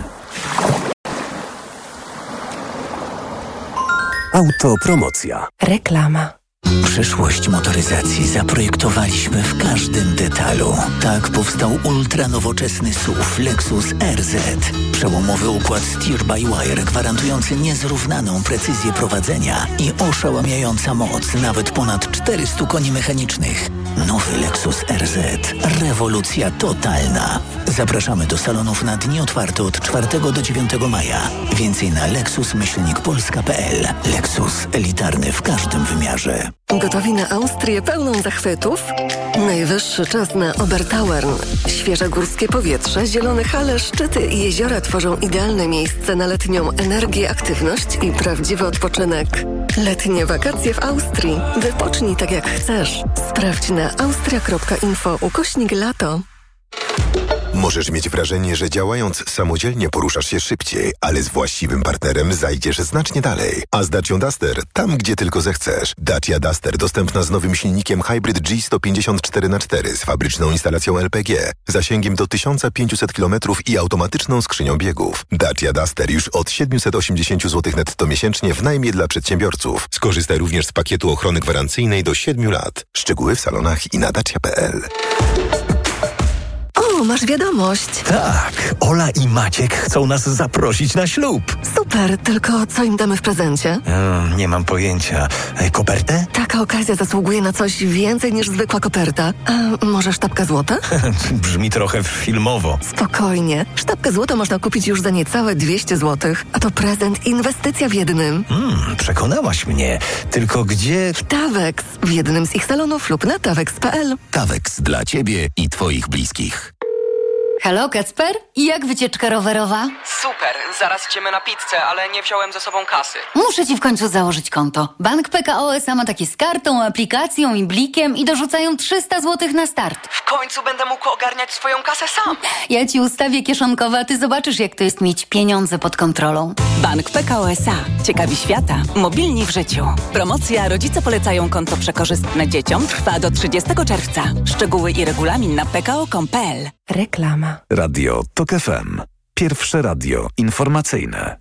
Autopromocja. Reklama. Przyszłość motoryzacji zaprojektowaliśmy w każdym detalu. Tak powstał ultranowoczesny SUV Lexus RZ. Przełomowy układ steer-by-wire gwarantujący niezrównaną precyzję prowadzenia i oszałamiająca moc nawet ponad 400 koni mechanicznych. Nowy Lexus RZ. Rewolucja totalna. Zapraszamy do salonów na dni otwarte od 4 do 9 maja. Więcej na lexus-polska.pl. Lexus elitarny w każdym wymiarze. Gotowi na Austrię pełną zachwytów? Najwyższy czas na Obertauern. Świeże górskie powietrze, zielone hale, szczyty i jeziora tworzą idealne miejsce na letnią energię, aktywność i prawdziwy odpoczynek. Letnie wakacje w Austrii. Wypocznij tak jak chcesz. Sprawdź na austria.info/lato. Możesz mieć wrażenie, że działając samodzielnie poruszasz się szybciej, ale z właściwym partnerem zajdziesz znacznie dalej. A z Dacią Duster tam, gdzie tylko zechcesz. Dacia Duster dostępna z nowym silnikiem Hybrid G154x4 z fabryczną instalacją LPG, zasięgiem do 1500 km i automatyczną skrzynią biegów. Dacia Duster już od 780 zł netto miesięcznie w najmie dla przedsiębiorców. Skorzystaj również z pakietu ochrony gwarancyjnej do 7 lat. Szczegóły w salonach i na dacia.pl. O, masz wiadomość. Tak, Ola i Maciek chcą nas zaprosić na ślub. Super, tylko co im damy w prezencie? Nie mam pojęcia. Kopertę? Taka okazja zasługuje na coś więcej niż zwykła koperta. A może sztabka złota? Brzmi trochę filmowo. Spokojnie. Sztabkę złota można kupić już za niecałe 200 zł. A to prezent, inwestycja w jednym. Przekonałaś mnie. Tylko gdzie? W Tawex. W jednym z ich salonów lub na tawex.pl. Tawex dla ciebie i twoich bliskich. Halo, Kacper? Jak wycieczka rowerowa? Super, zaraz idziemy na pizzę, ale nie wziąłem ze sobą kasy. Muszę ci w końcu założyć konto. Bank PKO SA ma takie z kartą, aplikacją i blikiem i dorzucają 300 zł na start. W końcu będę mógł ogarniać swoją kasę sam. Ja ci ustawię kieszonkowe, a ty zobaczysz, jak to jest mieć pieniądze pod kontrolą. Bank PKO SA. Ciekawi świata. Mobilni w życiu. Promocja Rodzice polecają konto przekorzystne dzieciom trwa do 30 czerwca. Szczegóły i regulamin na pko.com.pl. Reklama. Radio TOK FM. Pierwsze radio informacyjne.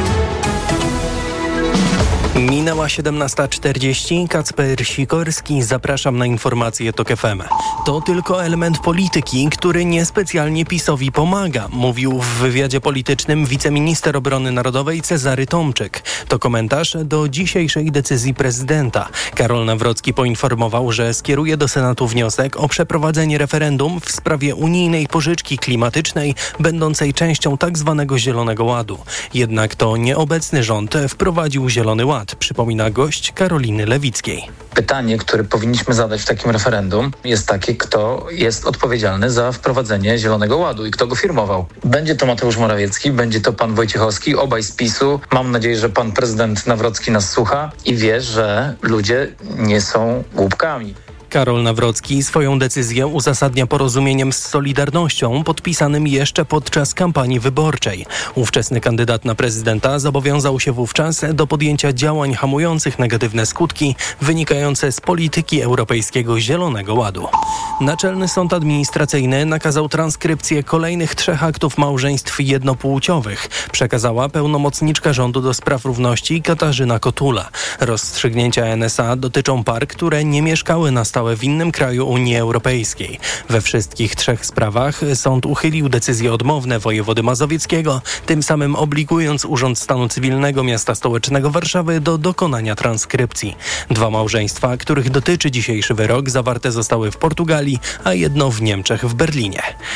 Minęła 17:40. Kacper Sikorski. Zapraszam na informacje TOK FM. To tylko element polityki, który niespecjalnie PiS-owi pomaga, mówił w wywiadzie politycznym wiceminister obrony narodowej Cezary Tomczyk. To komentarz do dzisiejszej decyzji prezydenta. Karol Nawrocki poinformował, że skieruje do Senatu wniosek o przeprowadzenie referendum w sprawie unijnej pożyczki klimatycznej, będącej częścią tzw. Zielonego Ładu. Jednak to nieobecny rząd wprowadził Zielony Ład, przypomina gość Karoliny Lewickiej. Pytanie, które powinniśmy zadać w takim referendum, jest takie, kto jest odpowiedzialny za wprowadzenie Zielonego Ładu i kto go firmował. Będzie to Mateusz Morawiecki, będzie to pan Wojciechowski, obaj z PiS-u. Mam nadzieję, że pan prezydent Nawrocki nas słucha i wie, że ludzie nie są głupkami. Karol Nawrocki swoją decyzję uzasadnia porozumieniem z Solidarnością podpisanym jeszcze podczas kampanii wyborczej. Ówczesny kandydat na prezydenta zobowiązał się wówczas do podjęcia działań hamujących negatywne skutki wynikające z polityki Europejskiego Zielonego Ładu. Naczelny Sąd Administracyjny nakazał transkrypcję kolejnych 3 aktów małżeństw jednopłciowych, przekazała pełnomocniczka rządu do spraw równości Katarzyna Kotula. Rozstrzygnięcia NSA dotyczą par, które nie mieszkały na stałe w innym kraju Unii Europejskiej. We wszystkich 3 sprawach sąd uchylił decyzje odmowne wojewody mazowieckiego, tym samym obligując Urząd Stanu Cywilnego Miasta Stołecznego Warszawy do dokonania transkrypcji. 2 małżeństwa, których dotyczy dzisiejszy wyrok, zawarte zostały w Portugalii, a jedno w Niemczech w Berlinie.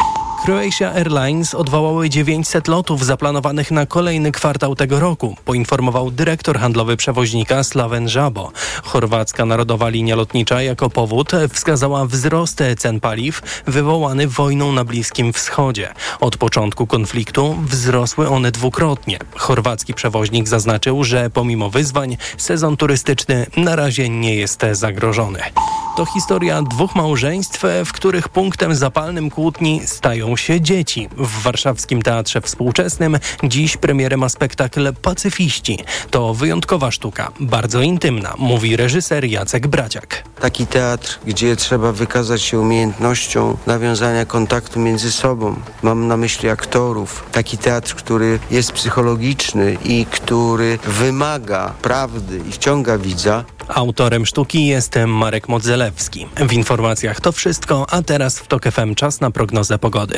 Croatia Airlines odwołały 900 lotów zaplanowanych na kolejny kwartał tego roku, poinformował dyrektor handlowy przewoźnika Slaven Żabo. Chorwacka Narodowa Linia Lotnicza jako powód wskazała wzrost cen paliw wywołany wojną na Bliskim Wschodzie. Od początku konfliktu wzrosły one dwukrotnie. Chorwacki przewoźnik zaznaczył, że pomimo wyzwań sezon turystyczny na razie nie jest zagrożony. To historia dwóch małżeństw, w których punktem zapalnym kłótni stają się dzieci. W warszawskim Teatrze Współczesnym dziś premierę ma spektakl Pacyfiści. To wyjątkowa sztuka, bardzo intymna, mówi reżyser Jacek Braciak. Taki teatr, gdzie trzeba wykazać się umiejętnością nawiązania kontaktu między sobą. Mam na myśli aktorów. Taki teatr, który jest psychologiczny i który wymaga prawdy i wciąga widza. Autorem sztuki jest Marek Modzelewski. W informacjach to wszystko, a teraz w TOK FM czas na prognozę pogody.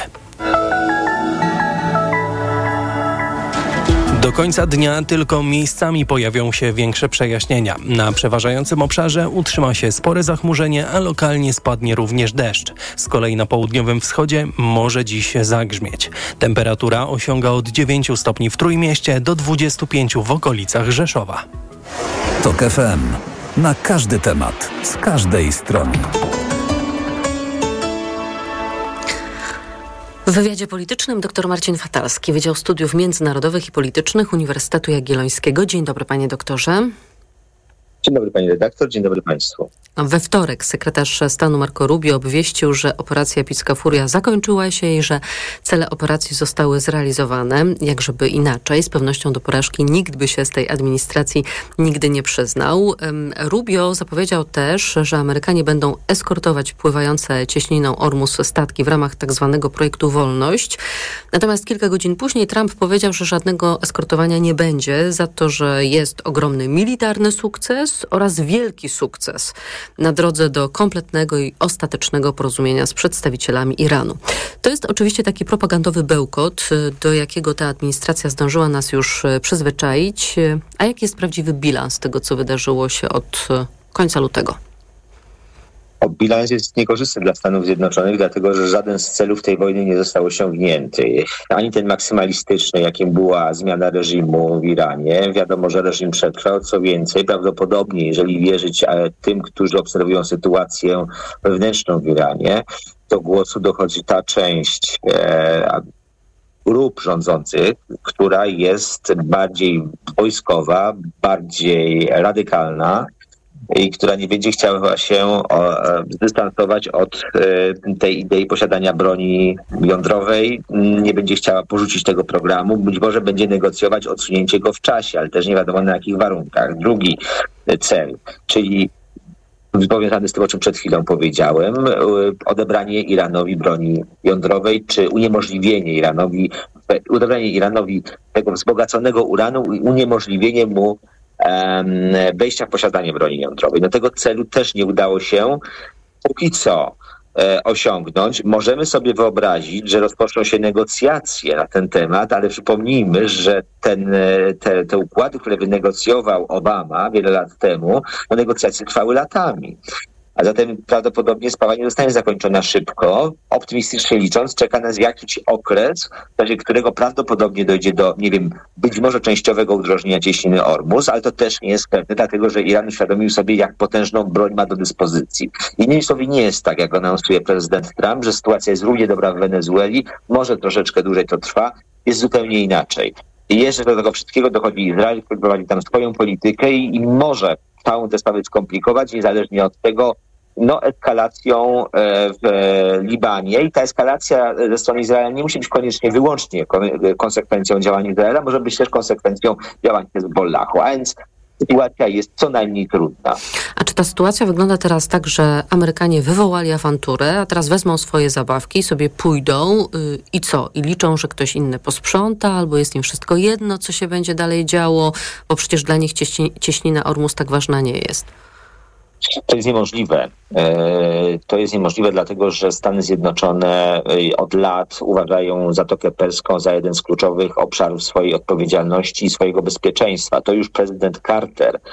Do końca dnia tylko miejscami pojawią się większe przejaśnienia. Na przeważającym obszarze utrzyma się spore zachmurzenie, a lokalnie spadnie również deszcz. Z kolei na południowym wschodzie może dziś zagrzmieć. Temperatura osiąga od 9 stopni w Trójmieście do 25 w okolicach Rzeszowa. TOK FM. Na każdy temat, z każdej strony. W wywiadzie politycznym dr Marcin Fatalski, Wydział Studiów Międzynarodowych i Politycznych Uniwersytetu Jagiellońskiego. Dzień dobry, panie doktorze. Dzień dobry, pani redaktor, dzień dobry państwu. We wtorek sekretarz stanu Marco Rubio obwieścił, że operacja Epicka Furia zakończyła się i że cele operacji zostały zrealizowane. Jak żeby inaczej, z pewnością do porażki nikt by się z tej administracji nigdy nie przyznał. Rubio zapowiedział też, że Amerykanie będą eskortować pływające cieśniną Ormus statki w ramach tak zwanego projektu Wolność. Natomiast kilka godzin później Trump powiedział, że żadnego eskortowania nie będzie, za to, że jest ogromny militarny sukces oraz wielki sukces na drodze do kompletnego i ostatecznego porozumienia z przedstawicielami Iranu. To jest oczywiście taki propagandowy bełkot, do jakiego ta administracja zdążyła nas już przyzwyczaić. A jaki jest prawdziwy bilans tego, co wydarzyło się od końca lutego? Bilans jest niekorzystny dla Stanów Zjednoczonych, dlatego że żaden z celów tej wojny nie został osiągnięty. Ani ten maksymalistyczny, jakim była zmiana reżimu w Iranie. Wiadomo, że reżim przetrwał. Co więcej, prawdopodobnie, jeżeli wierzyć tym, którzy obserwują sytuację wewnętrzną w Iranie, do głosu dochodzi ta część grup rządzących, która jest bardziej wojskowa, bardziej radykalna, i która nie będzie chciała się zdystansować od tej idei posiadania broni jądrowej, nie będzie chciała porzucić tego programu, być może będzie negocjować odsunięcie go w czasie, ale też nie wiadomo na jakich warunkach. Drugi cel, czyli powiązany z tym, o czym przed chwilą powiedziałem, odebranie Iranowi broni jądrowej, czy odebranie Iranowi tego wzbogaconego uranu i uniemożliwienie mu wejścia w posiadanie broni jądrowej. No tego celu też nie udało się póki co osiągnąć. Możemy sobie wyobrazić, że rozpoczną się negocjacje na ten temat, ale przypomnijmy, że te układy, które wynegocjował Obama wiele lat temu, negocjacje trwały latami. A zatem prawdopodobnie sprawa nie zostanie zakończona szybko. Optymistycznie licząc, czeka nas jakiś okres, w czasie którego prawdopodobnie dojdzie do, być może częściowego udrożnienia cieśniny Ormus, ale to też nie jest pewne, dlatego że Iran uświadomił sobie, jak potężną broń ma do dyspozycji. Innymi słowy, nie jest tak, jak anonsuje prezydent Trump, że sytuacja jest równie dobra w Wenezueli, może troszeczkę dłużej to trwa, jest zupełnie inaczej. I jeszcze do tego wszystkiego dochodzi Izrael, który prowadzi tam swoją politykę i może całą tę sprawę skomplikować, niezależnie od tego, eskalacją w Libanie. I ta eskalacja ze strony Izraela nie musi być koniecznie wyłącznie konsekwencją działań Izraela, może być też konsekwencją działań Hezbollahu. A więc sytuacja jest co najmniej trudna. A czy ta sytuacja wygląda teraz tak, że Amerykanie wywołali awanturę, a teraz wezmą swoje zabawki, sobie pójdą i co? I liczą, że ktoś inny posprząta, albo jest im wszystko jedno, co się będzie dalej działo, bo przecież dla nich cieśnina Ormus tak ważna nie jest. To jest niemożliwe. To jest niemożliwe, dlatego że Stany Zjednoczone od lat uważają Zatokę Perską za jeden z kluczowych obszarów swojej odpowiedzialności i swojego bezpieczeństwa. To już prezydent Carter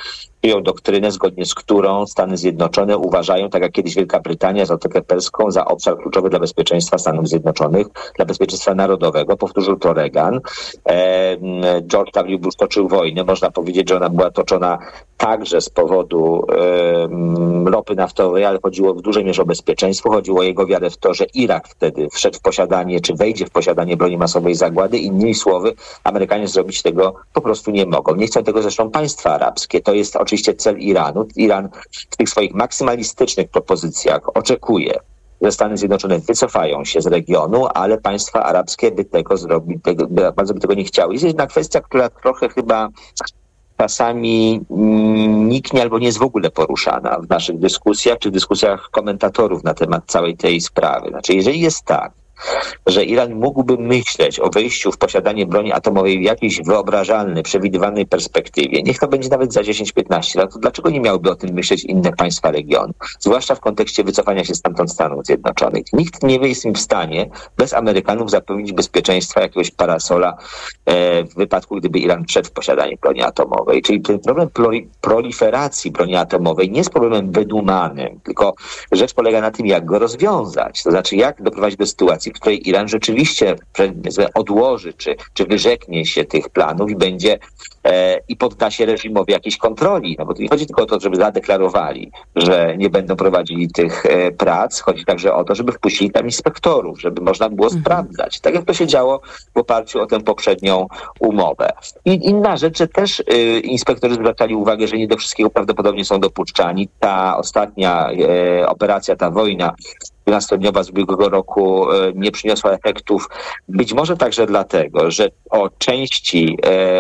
przyjął doktrynę, zgodnie z którą Stany Zjednoczone uważają, tak jak kiedyś Wielka Brytania, Zatokę Perską, za obszar kluczowy dla bezpieczeństwa Stanów Zjednoczonych, dla bezpieczeństwa narodowego. Powtórzył to Reagan. George W. Bush toczył wojnę. Można powiedzieć, że ona była toczona także z powodu ropy naftowej, ale chodziło w dużej mierze o bezpieczeństwo. Chodziło o jego wiarę w to, że Irak wtedy wszedł w posiadanie, czy wejdzie w posiadanie broni masowej zagłady. Innymi słowy, Amerykanie zrobić tego po prostu nie mogą. Nie chcą tego zresztą państwa arabskie. To jest oczywiście cel Iranu. Iran w tych swoich maksymalistycznych propozycjach oczekuje, że Stany Zjednoczone wycofają się z regionu, ale państwa arabskie by tego zrobić, bardzo by tego nie chciały. Jest jedna kwestia, która trochę chyba czasami niknie albo nie jest w ogóle poruszana w naszych dyskusjach, czy w dyskusjach komentatorów na temat całej tej sprawy. Znaczy, jeżeli jest tak, że Iran mógłby myśleć o wejściu w posiadanie broni atomowej w jakiejś wyobrażalnej, przewidywalnej perspektywie, niech to będzie nawet za 10-15 lat, to dlaczego nie miałyby o tym myśleć inne państwa regionu? Zwłaszcza w kontekście wycofania się stamtąd Stanów Zjednoczonych. Nikt nie jest im w stanie bez Amerykanów zapewnić bezpieczeństwa jakiegoś parasola w wypadku, gdyby Iran wszedł w posiadanie broni atomowej. Czyli ten problem proliferacji broni atomowej nie jest problemem wydumanym, tylko rzecz polega na tym, jak go rozwiązać. To znaczy, jak doprowadzić do sytuacji, w której Iran rzeczywiście odłoży, czy wyrzeknie się tych planów i będzie i podda się reżimowi jakiejś kontroli. No bo to nie chodzi tylko o to, żeby zadeklarowali, że nie będą prowadzili tych prac. Chodzi także o to, żeby wpuścili tam inspektorów, żeby można było sprawdzać. Tak jak to się działo w oparciu o tę poprzednią umowę. I inna rzecz, że też inspektorzy zwracali uwagę, że nie do wszystkiego prawdopodobnie są dopuszczani. Ta ostatnia operacja, ta wojna 12-dniowa z ubiegłego roku nie przyniosła efektów. Być może także dlatego, że o części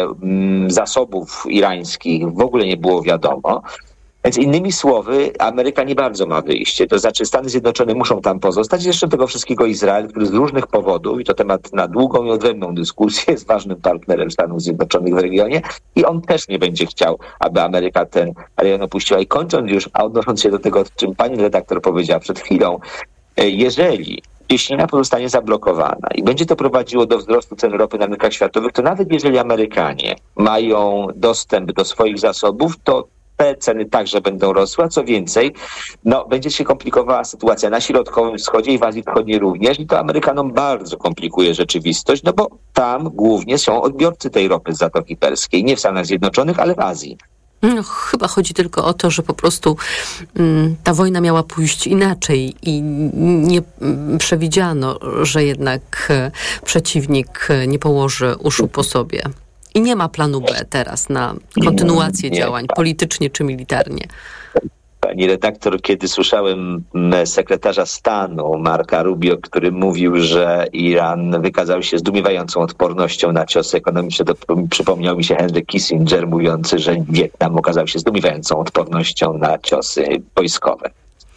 zasobów irańskich w ogóle nie było wiadomo. Więc innymi słowy, Ameryka nie bardzo ma wyjście. To znaczy Stany Zjednoczone muszą tam pozostać. Jeszcze tego wszystkiego Izrael, który z różnych powodów, i to temat na długą i odrębną dyskusję, jest ważnym partnerem Stanów Zjednoczonych w regionie i on też nie będzie chciał, aby Ameryka ten rejon opuściła. I kończąc już, a odnosząc się do tego, o czym pani redaktor powiedziała przed chwilą, jeżeli cieśnina pozostanie zablokowana i będzie to prowadziło do wzrostu cen ropy na rynkach światowych, to nawet jeżeli Amerykanie mają dostęp do swoich zasobów, to te ceny także będą rosły, a co więcej, będzie się komplikowała sytuacja na Środkowym Wschodzie i w Azji Wschodniej również i to Amerykanom bardzo komplikuje rzeczywistość, bo tam głównie są odbiorcy tej ropy z Zatoki Perskiej, nie w Stanach Zjednoczonych, ale w Azji. Chyba chodzi tylko o to, że po prostu ta wojna miała pójść inaczej i nie przewidziano, że jednak przeciwnik nie położy uszu po sobie. I nie ma planu B teraz na kontynuację działań politycznie czy militarnie. Pani redaktor, kiedy słyszałem sekretarza stanu Marka Rubio, który mówił, że Iran wykazał się zdumiewającą odpornością na ciosy ekonomiczne, to przypomniał mi się Henry Kissinger mówiący, że Wietnam okazał się zdumiewającą odpornością na ciosy wojskowe.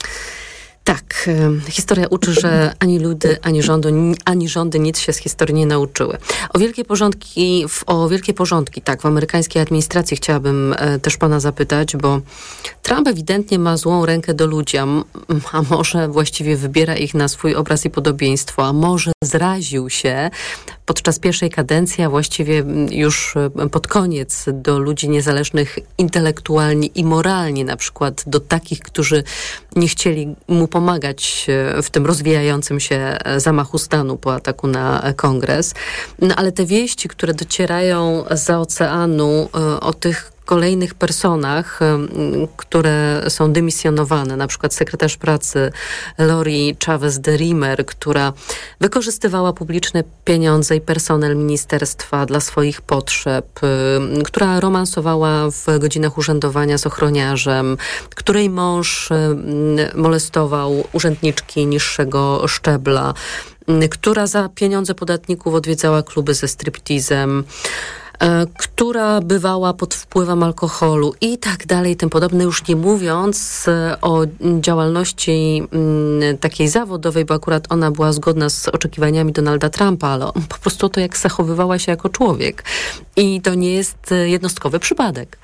Tak, historia uczy, że ani ludy, ani rządy nic się z historii nie nauczyły. O wielkie porządki, tak, w amerykańskiej administracji chciałabym też pana zapytać, bo Trump ewidentnie ma złą rękę do ludzi, a może właściwie wybiera ich na swój obraz i podobieństwo, a może zraził się podczas pierwszej kadencji, a właściwie już pod koniec do ludzi niezależnych intelektualnie i moralnie, na przykład do takich, którzy nie chcieli mu pomagać w tym rozwijającym się zamachu stanu po ataku na Kongres. Ale te wieści, które docierają zza oceanu o tych kolejnych personach, które są dymisjonowane, na przykład sekretarz pracy Lori Chavez de Rimer, która wykorzystywała publiczne pieniądze i personel ministerstwa dla swoich potrzeb, która romansowała w godzinach urzędowania z ochroniarzem, której mąż molestował urzędniczki niższego szczebla, która za pieniądze podatników odwiedzała kluby ze striptizem, która bywała pod wpływem alkoholu i tak dalej, tym podobne, już nie mówiąc o działalności takiej zawodowej, bo akurat ona była zgodna z oczekiwaniami Donalda Trumpa, ale po prostu to, jak zachowywała się jako człowiek. I to nie jest jednostkowy przypadek.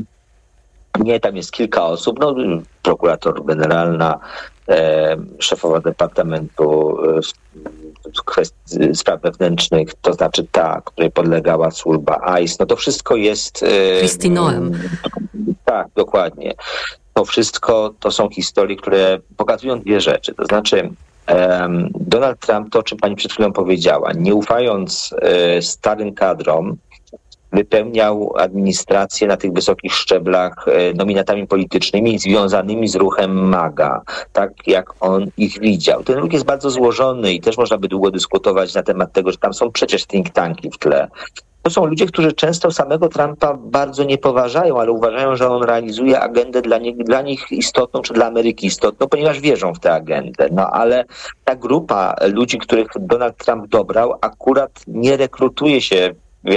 Nie, tam jest kilka osób, prokurator generalna, szefowa Departamentu kwestii spraw wewnętrznych, to znaczy ta, której podlegała służba ICE, no to wszystko jest... Kristi Noem. Tak, dokładnie. To wszystko to są historie, które pokazują dwie rzeczy. To znaczy Donald Trump, to o czym pani przed chwilą powiedziała, nie ufając starym kadrom, wypełniał administrację na tych wysokich szczeblach nominatami politycznymi związanymi z ruchem MAGA, tak jak on ich widział. Ten ruch jest bardzo złożony i też można by długo dyskutować na temat tego, że tam są przecież think tanki w tle. To są ludzie, którzy często samego Trumpa bardzo nie poważają, ale uważają, że on realizuje agendę dla nich istotną, czy dla Ameryki istotną, ponieważ wierzą w tę agendę. No ale ta grupa ludzi, których Donald Trump dobrał, akurat nie rekrutuje się w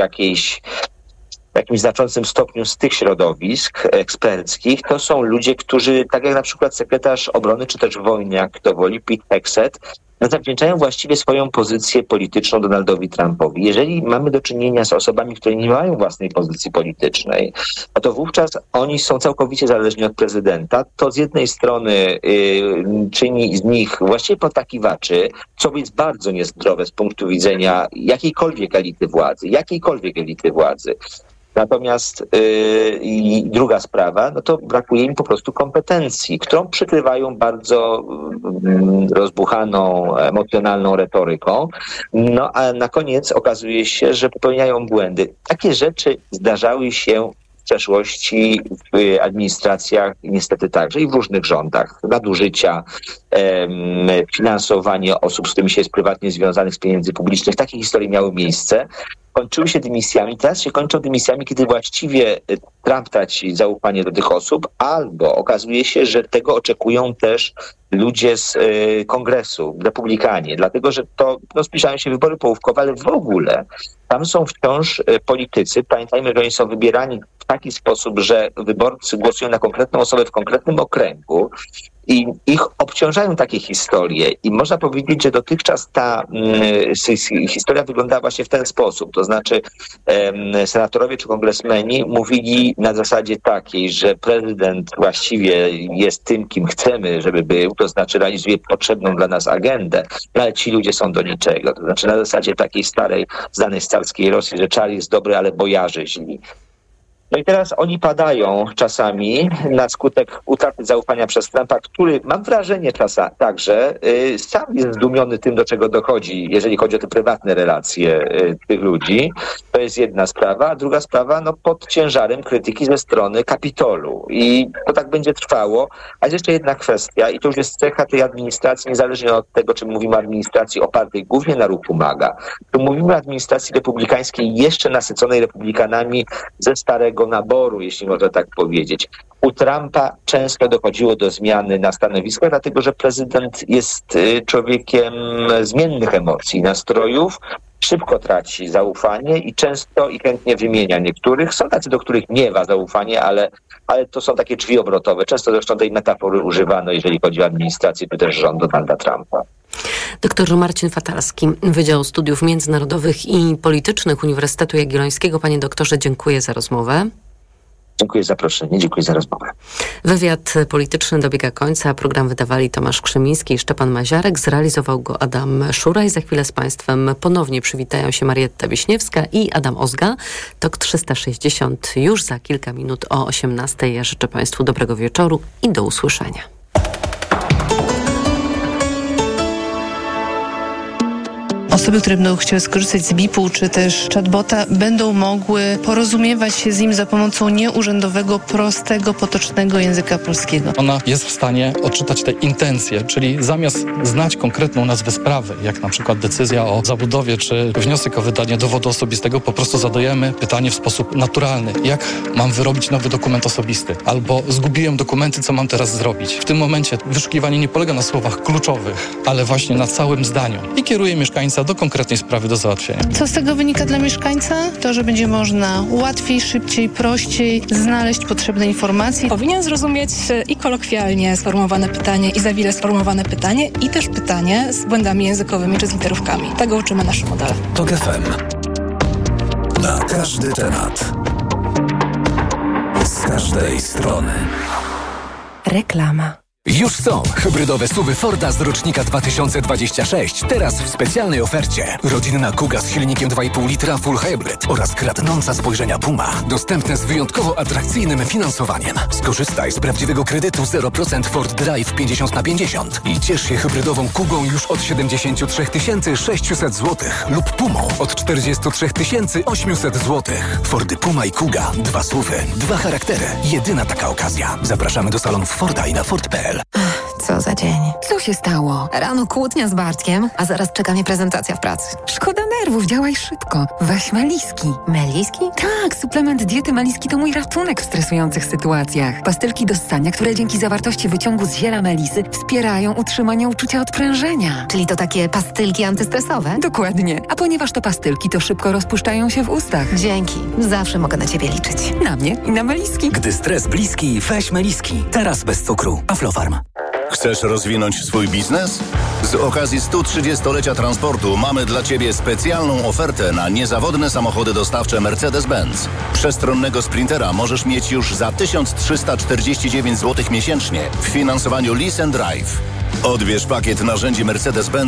jakimś znaczącym stopniu z tych środowisk eksperckich. To są ludzie, którzy, tak jak na przykład sekretarz obrony, czy też wojniak, kto woli, Pete Hegseth, zawdzięczają właściwie swoją pozycję polityczną Donaldowi Trumpowi. Jeżeli mamy do czynienia z osobami, które nie mają własnej pozycji politycznej, no to wówczas oni są całkowicie zależni od prezydenta. To z jednej strony czyni z nich właściwie potakiwaczy, co jest bardzo niezdrowe z punktu widzenia jakiejkolwiek elity władzy. Natomiast i druga sprawa, no to brakuje im po prostu kompetencji, którą przykrywają bardzo rozbuchaną, emocjonalną retoryką. No a na koniec okazuje się, że popełniają błędy. Takie rzeczy zdarzały się w przeszłości w administracjach, niestety także i w różnych rządach. Nadużycia, finansowanie osób, z którymi się jest prywatnie związanych z pieniędzy publicznych. Takie historie miały miejsce. Kończyły się dymisjami. Teraz się kończą dymisjami, kiedy właściwie Trump traci zaufanie do tych osób, albo okazuje się, że tego oczekują też ludzie z Kongresu, republikanie, dlatego że to zbliżają się wybory połówkowe, ale w ogóle tam są wciąż politycy. Pamiętajmy, że oni są wybierani w taki sposób, że wyborcy głosują na konkretną osobę w konkretnym okręgu i ich obciążają takie historie. I można powiedzieć, że dotychczas ta historia wyglądała właśnie w ten sposób. To znaczy senatorowie czy kongresmeni mówili na zasadzie takiej, że prezydent właściwie jest tym, kim chcemy, żeby był, to znaczy realizuje potrzebną dla nas agendę, ale ci ludzie są do niczego. To znaczy na zasadzie takiej starej, znanej z carskiej Rosji, że czar jest dobry, ale bojarze źli. No i teraz oni padają czasami na skutek utraty zaufania przez Trumpa, który, mam wrażenie także, sam jest zdumiony tym, do czego dochodzi, jeżeli chodzi o te prywatne relacje tych ludzi. To jest jedna sprawa. A druga sprawa, pod ciężarem krytyki ze strony Kapitolu. I to tak będzie trwało. A jest jeszcze jedna kwestia, i to już jest cecha tej administracji, niezależnie od tego, czy mówimy o administracji opartej głównie na ruchu MAGA. Tu mówimy o administracji republikańskiej jeszcze nasyconej republikanami ze starego naboru, jeśli można tak powiedzieć. U Trumpa często dochodziło do zmiany na stanowiskach, dlatego że prezydent jest człowiekiem zmiennych emocji i nastrojów, szybko traci zaufanie i często i chętnie wymienia niektórych. Są tacy, do których miewa zaufanie, ale to są takie drzwi obrotowe. Często zresztą tej metafory używano, jeżeli chodzi o administrację, czy też rząd Donalda Trumpa. Doktor Marcin Fatalski, Wydział Studiów Międzynarodowych i Politycznych Uniwersytetu Jagiellońskiego. Panie doktorze, dziękuję za rozmowę. Dziękuję za zaproszenie, dziękuję za rozmowę. Wywiad polityczny dobiega końca. Program wydawali Tomasz Krzemiński i Szczepan Maziarek. Zrealizował go Adam Szuraj. Za chwilę z Państwem ponownie przywitają się Marietta Wiśniewska i Adam Ozga. TOK 360 już za kilka minut o 18:00. Ja życzę Państwu dobrego wieczoru i do usłyszenia. Osoby, które będą chciały skorzystać z BIP-u czy też chatbota, będą mogły porozumiewać się z nim za pomocą nieurzędowego, prostego, potocznego języka polskiego. Ona jest w stanie odczytać te intencje, czyli zamiast znać konkretną nazwę sprawy, jak na przykład decyzja o zabudowie czy wniosek o wydanie dowodu osobistego, po prostu zadajemy pytanie w sposób naturalny. Jak mam wyrobić nowy dokument osobisty? Albo zgubiłem dokumenty, co mam teraz zrobić? W tym momencie wyszukiwanie nie polega na słowach kluczowych, ale właśnie na całym zdaniu i kieruje mieszkańca do konkretnej sprawy do załatwienia. Co z tego wynika dla mieszkańca? To, że będzie można łatwiej, szybciej, prościej znaleźć potrzebne informacje. Powinien zrozumieć i kolokwialnie sformułowane pytanie, i za wiele sformułowane pytanie, i też pytanie z błędami językowymi czy z literówkami. Tego uczymy nasze modele. TOK FM. Na każdy temat. Z każdej strony. Reklama. Już są hybrydowe SUV-y Forda z rocznika 2026. Teraz w specjalnej ofercie. Rodzinna Kuga z silnikiem 2,5 litra Full Hybrid oraz kradnąca spojrzenia Puma. Dostępne z wyjątkowo atrakcyjnym finansowaniem. Skorzystaj z prawdziwego kredytu 0% Ford Drive 50/50 i ciesz się hybrydową Kugą już od 73 600 zł lub Pumą od 43 800 zł. Fordy Puma i Kuga. 2 SUV-y, 2 charaktery. Jedyna taka okazja. Zapraszamy do salonów Forda i na Ford.pl. Co za dzień. Co się stało? Rano kłótnia z Bartkiem, a zaraz czeka mnie prezentacja w pracy. Szkoda nerwów, działaj szybko. Weź Meliski. Meliski? Tak, suplement diety Meliski to mój ratunek w stresujących sytuacjach. Pastylki do ssania, które dzięki zawartości wyciągu z ziela melisy wspierają utrzymanie uczucia odprężenia. Czyli to takie pastylki antystresowe? Dokładnie. A ponieważ to pastylki, to szybko rozpuszczają się w ustach. Dzięki. Zawsze mogę na ciebie liczyć. Na mnie i na Meliski. Gdy stres bliski, weź Meliski. Teraz bez cukru. Aflofarm. Chcesz rozwinąć swój biznes? Z okazji 130-lecia transportu mamy dla Ciebie specjalną ofertę na niezawodne samochody dostawcze Mercedes-Benz. Przestronnego Sprintera możesz mieć już za 1349 zł miesięcznie w finansowaniu Lease & Drive. Odbierz pakiet narzędzi Mercedes-Benz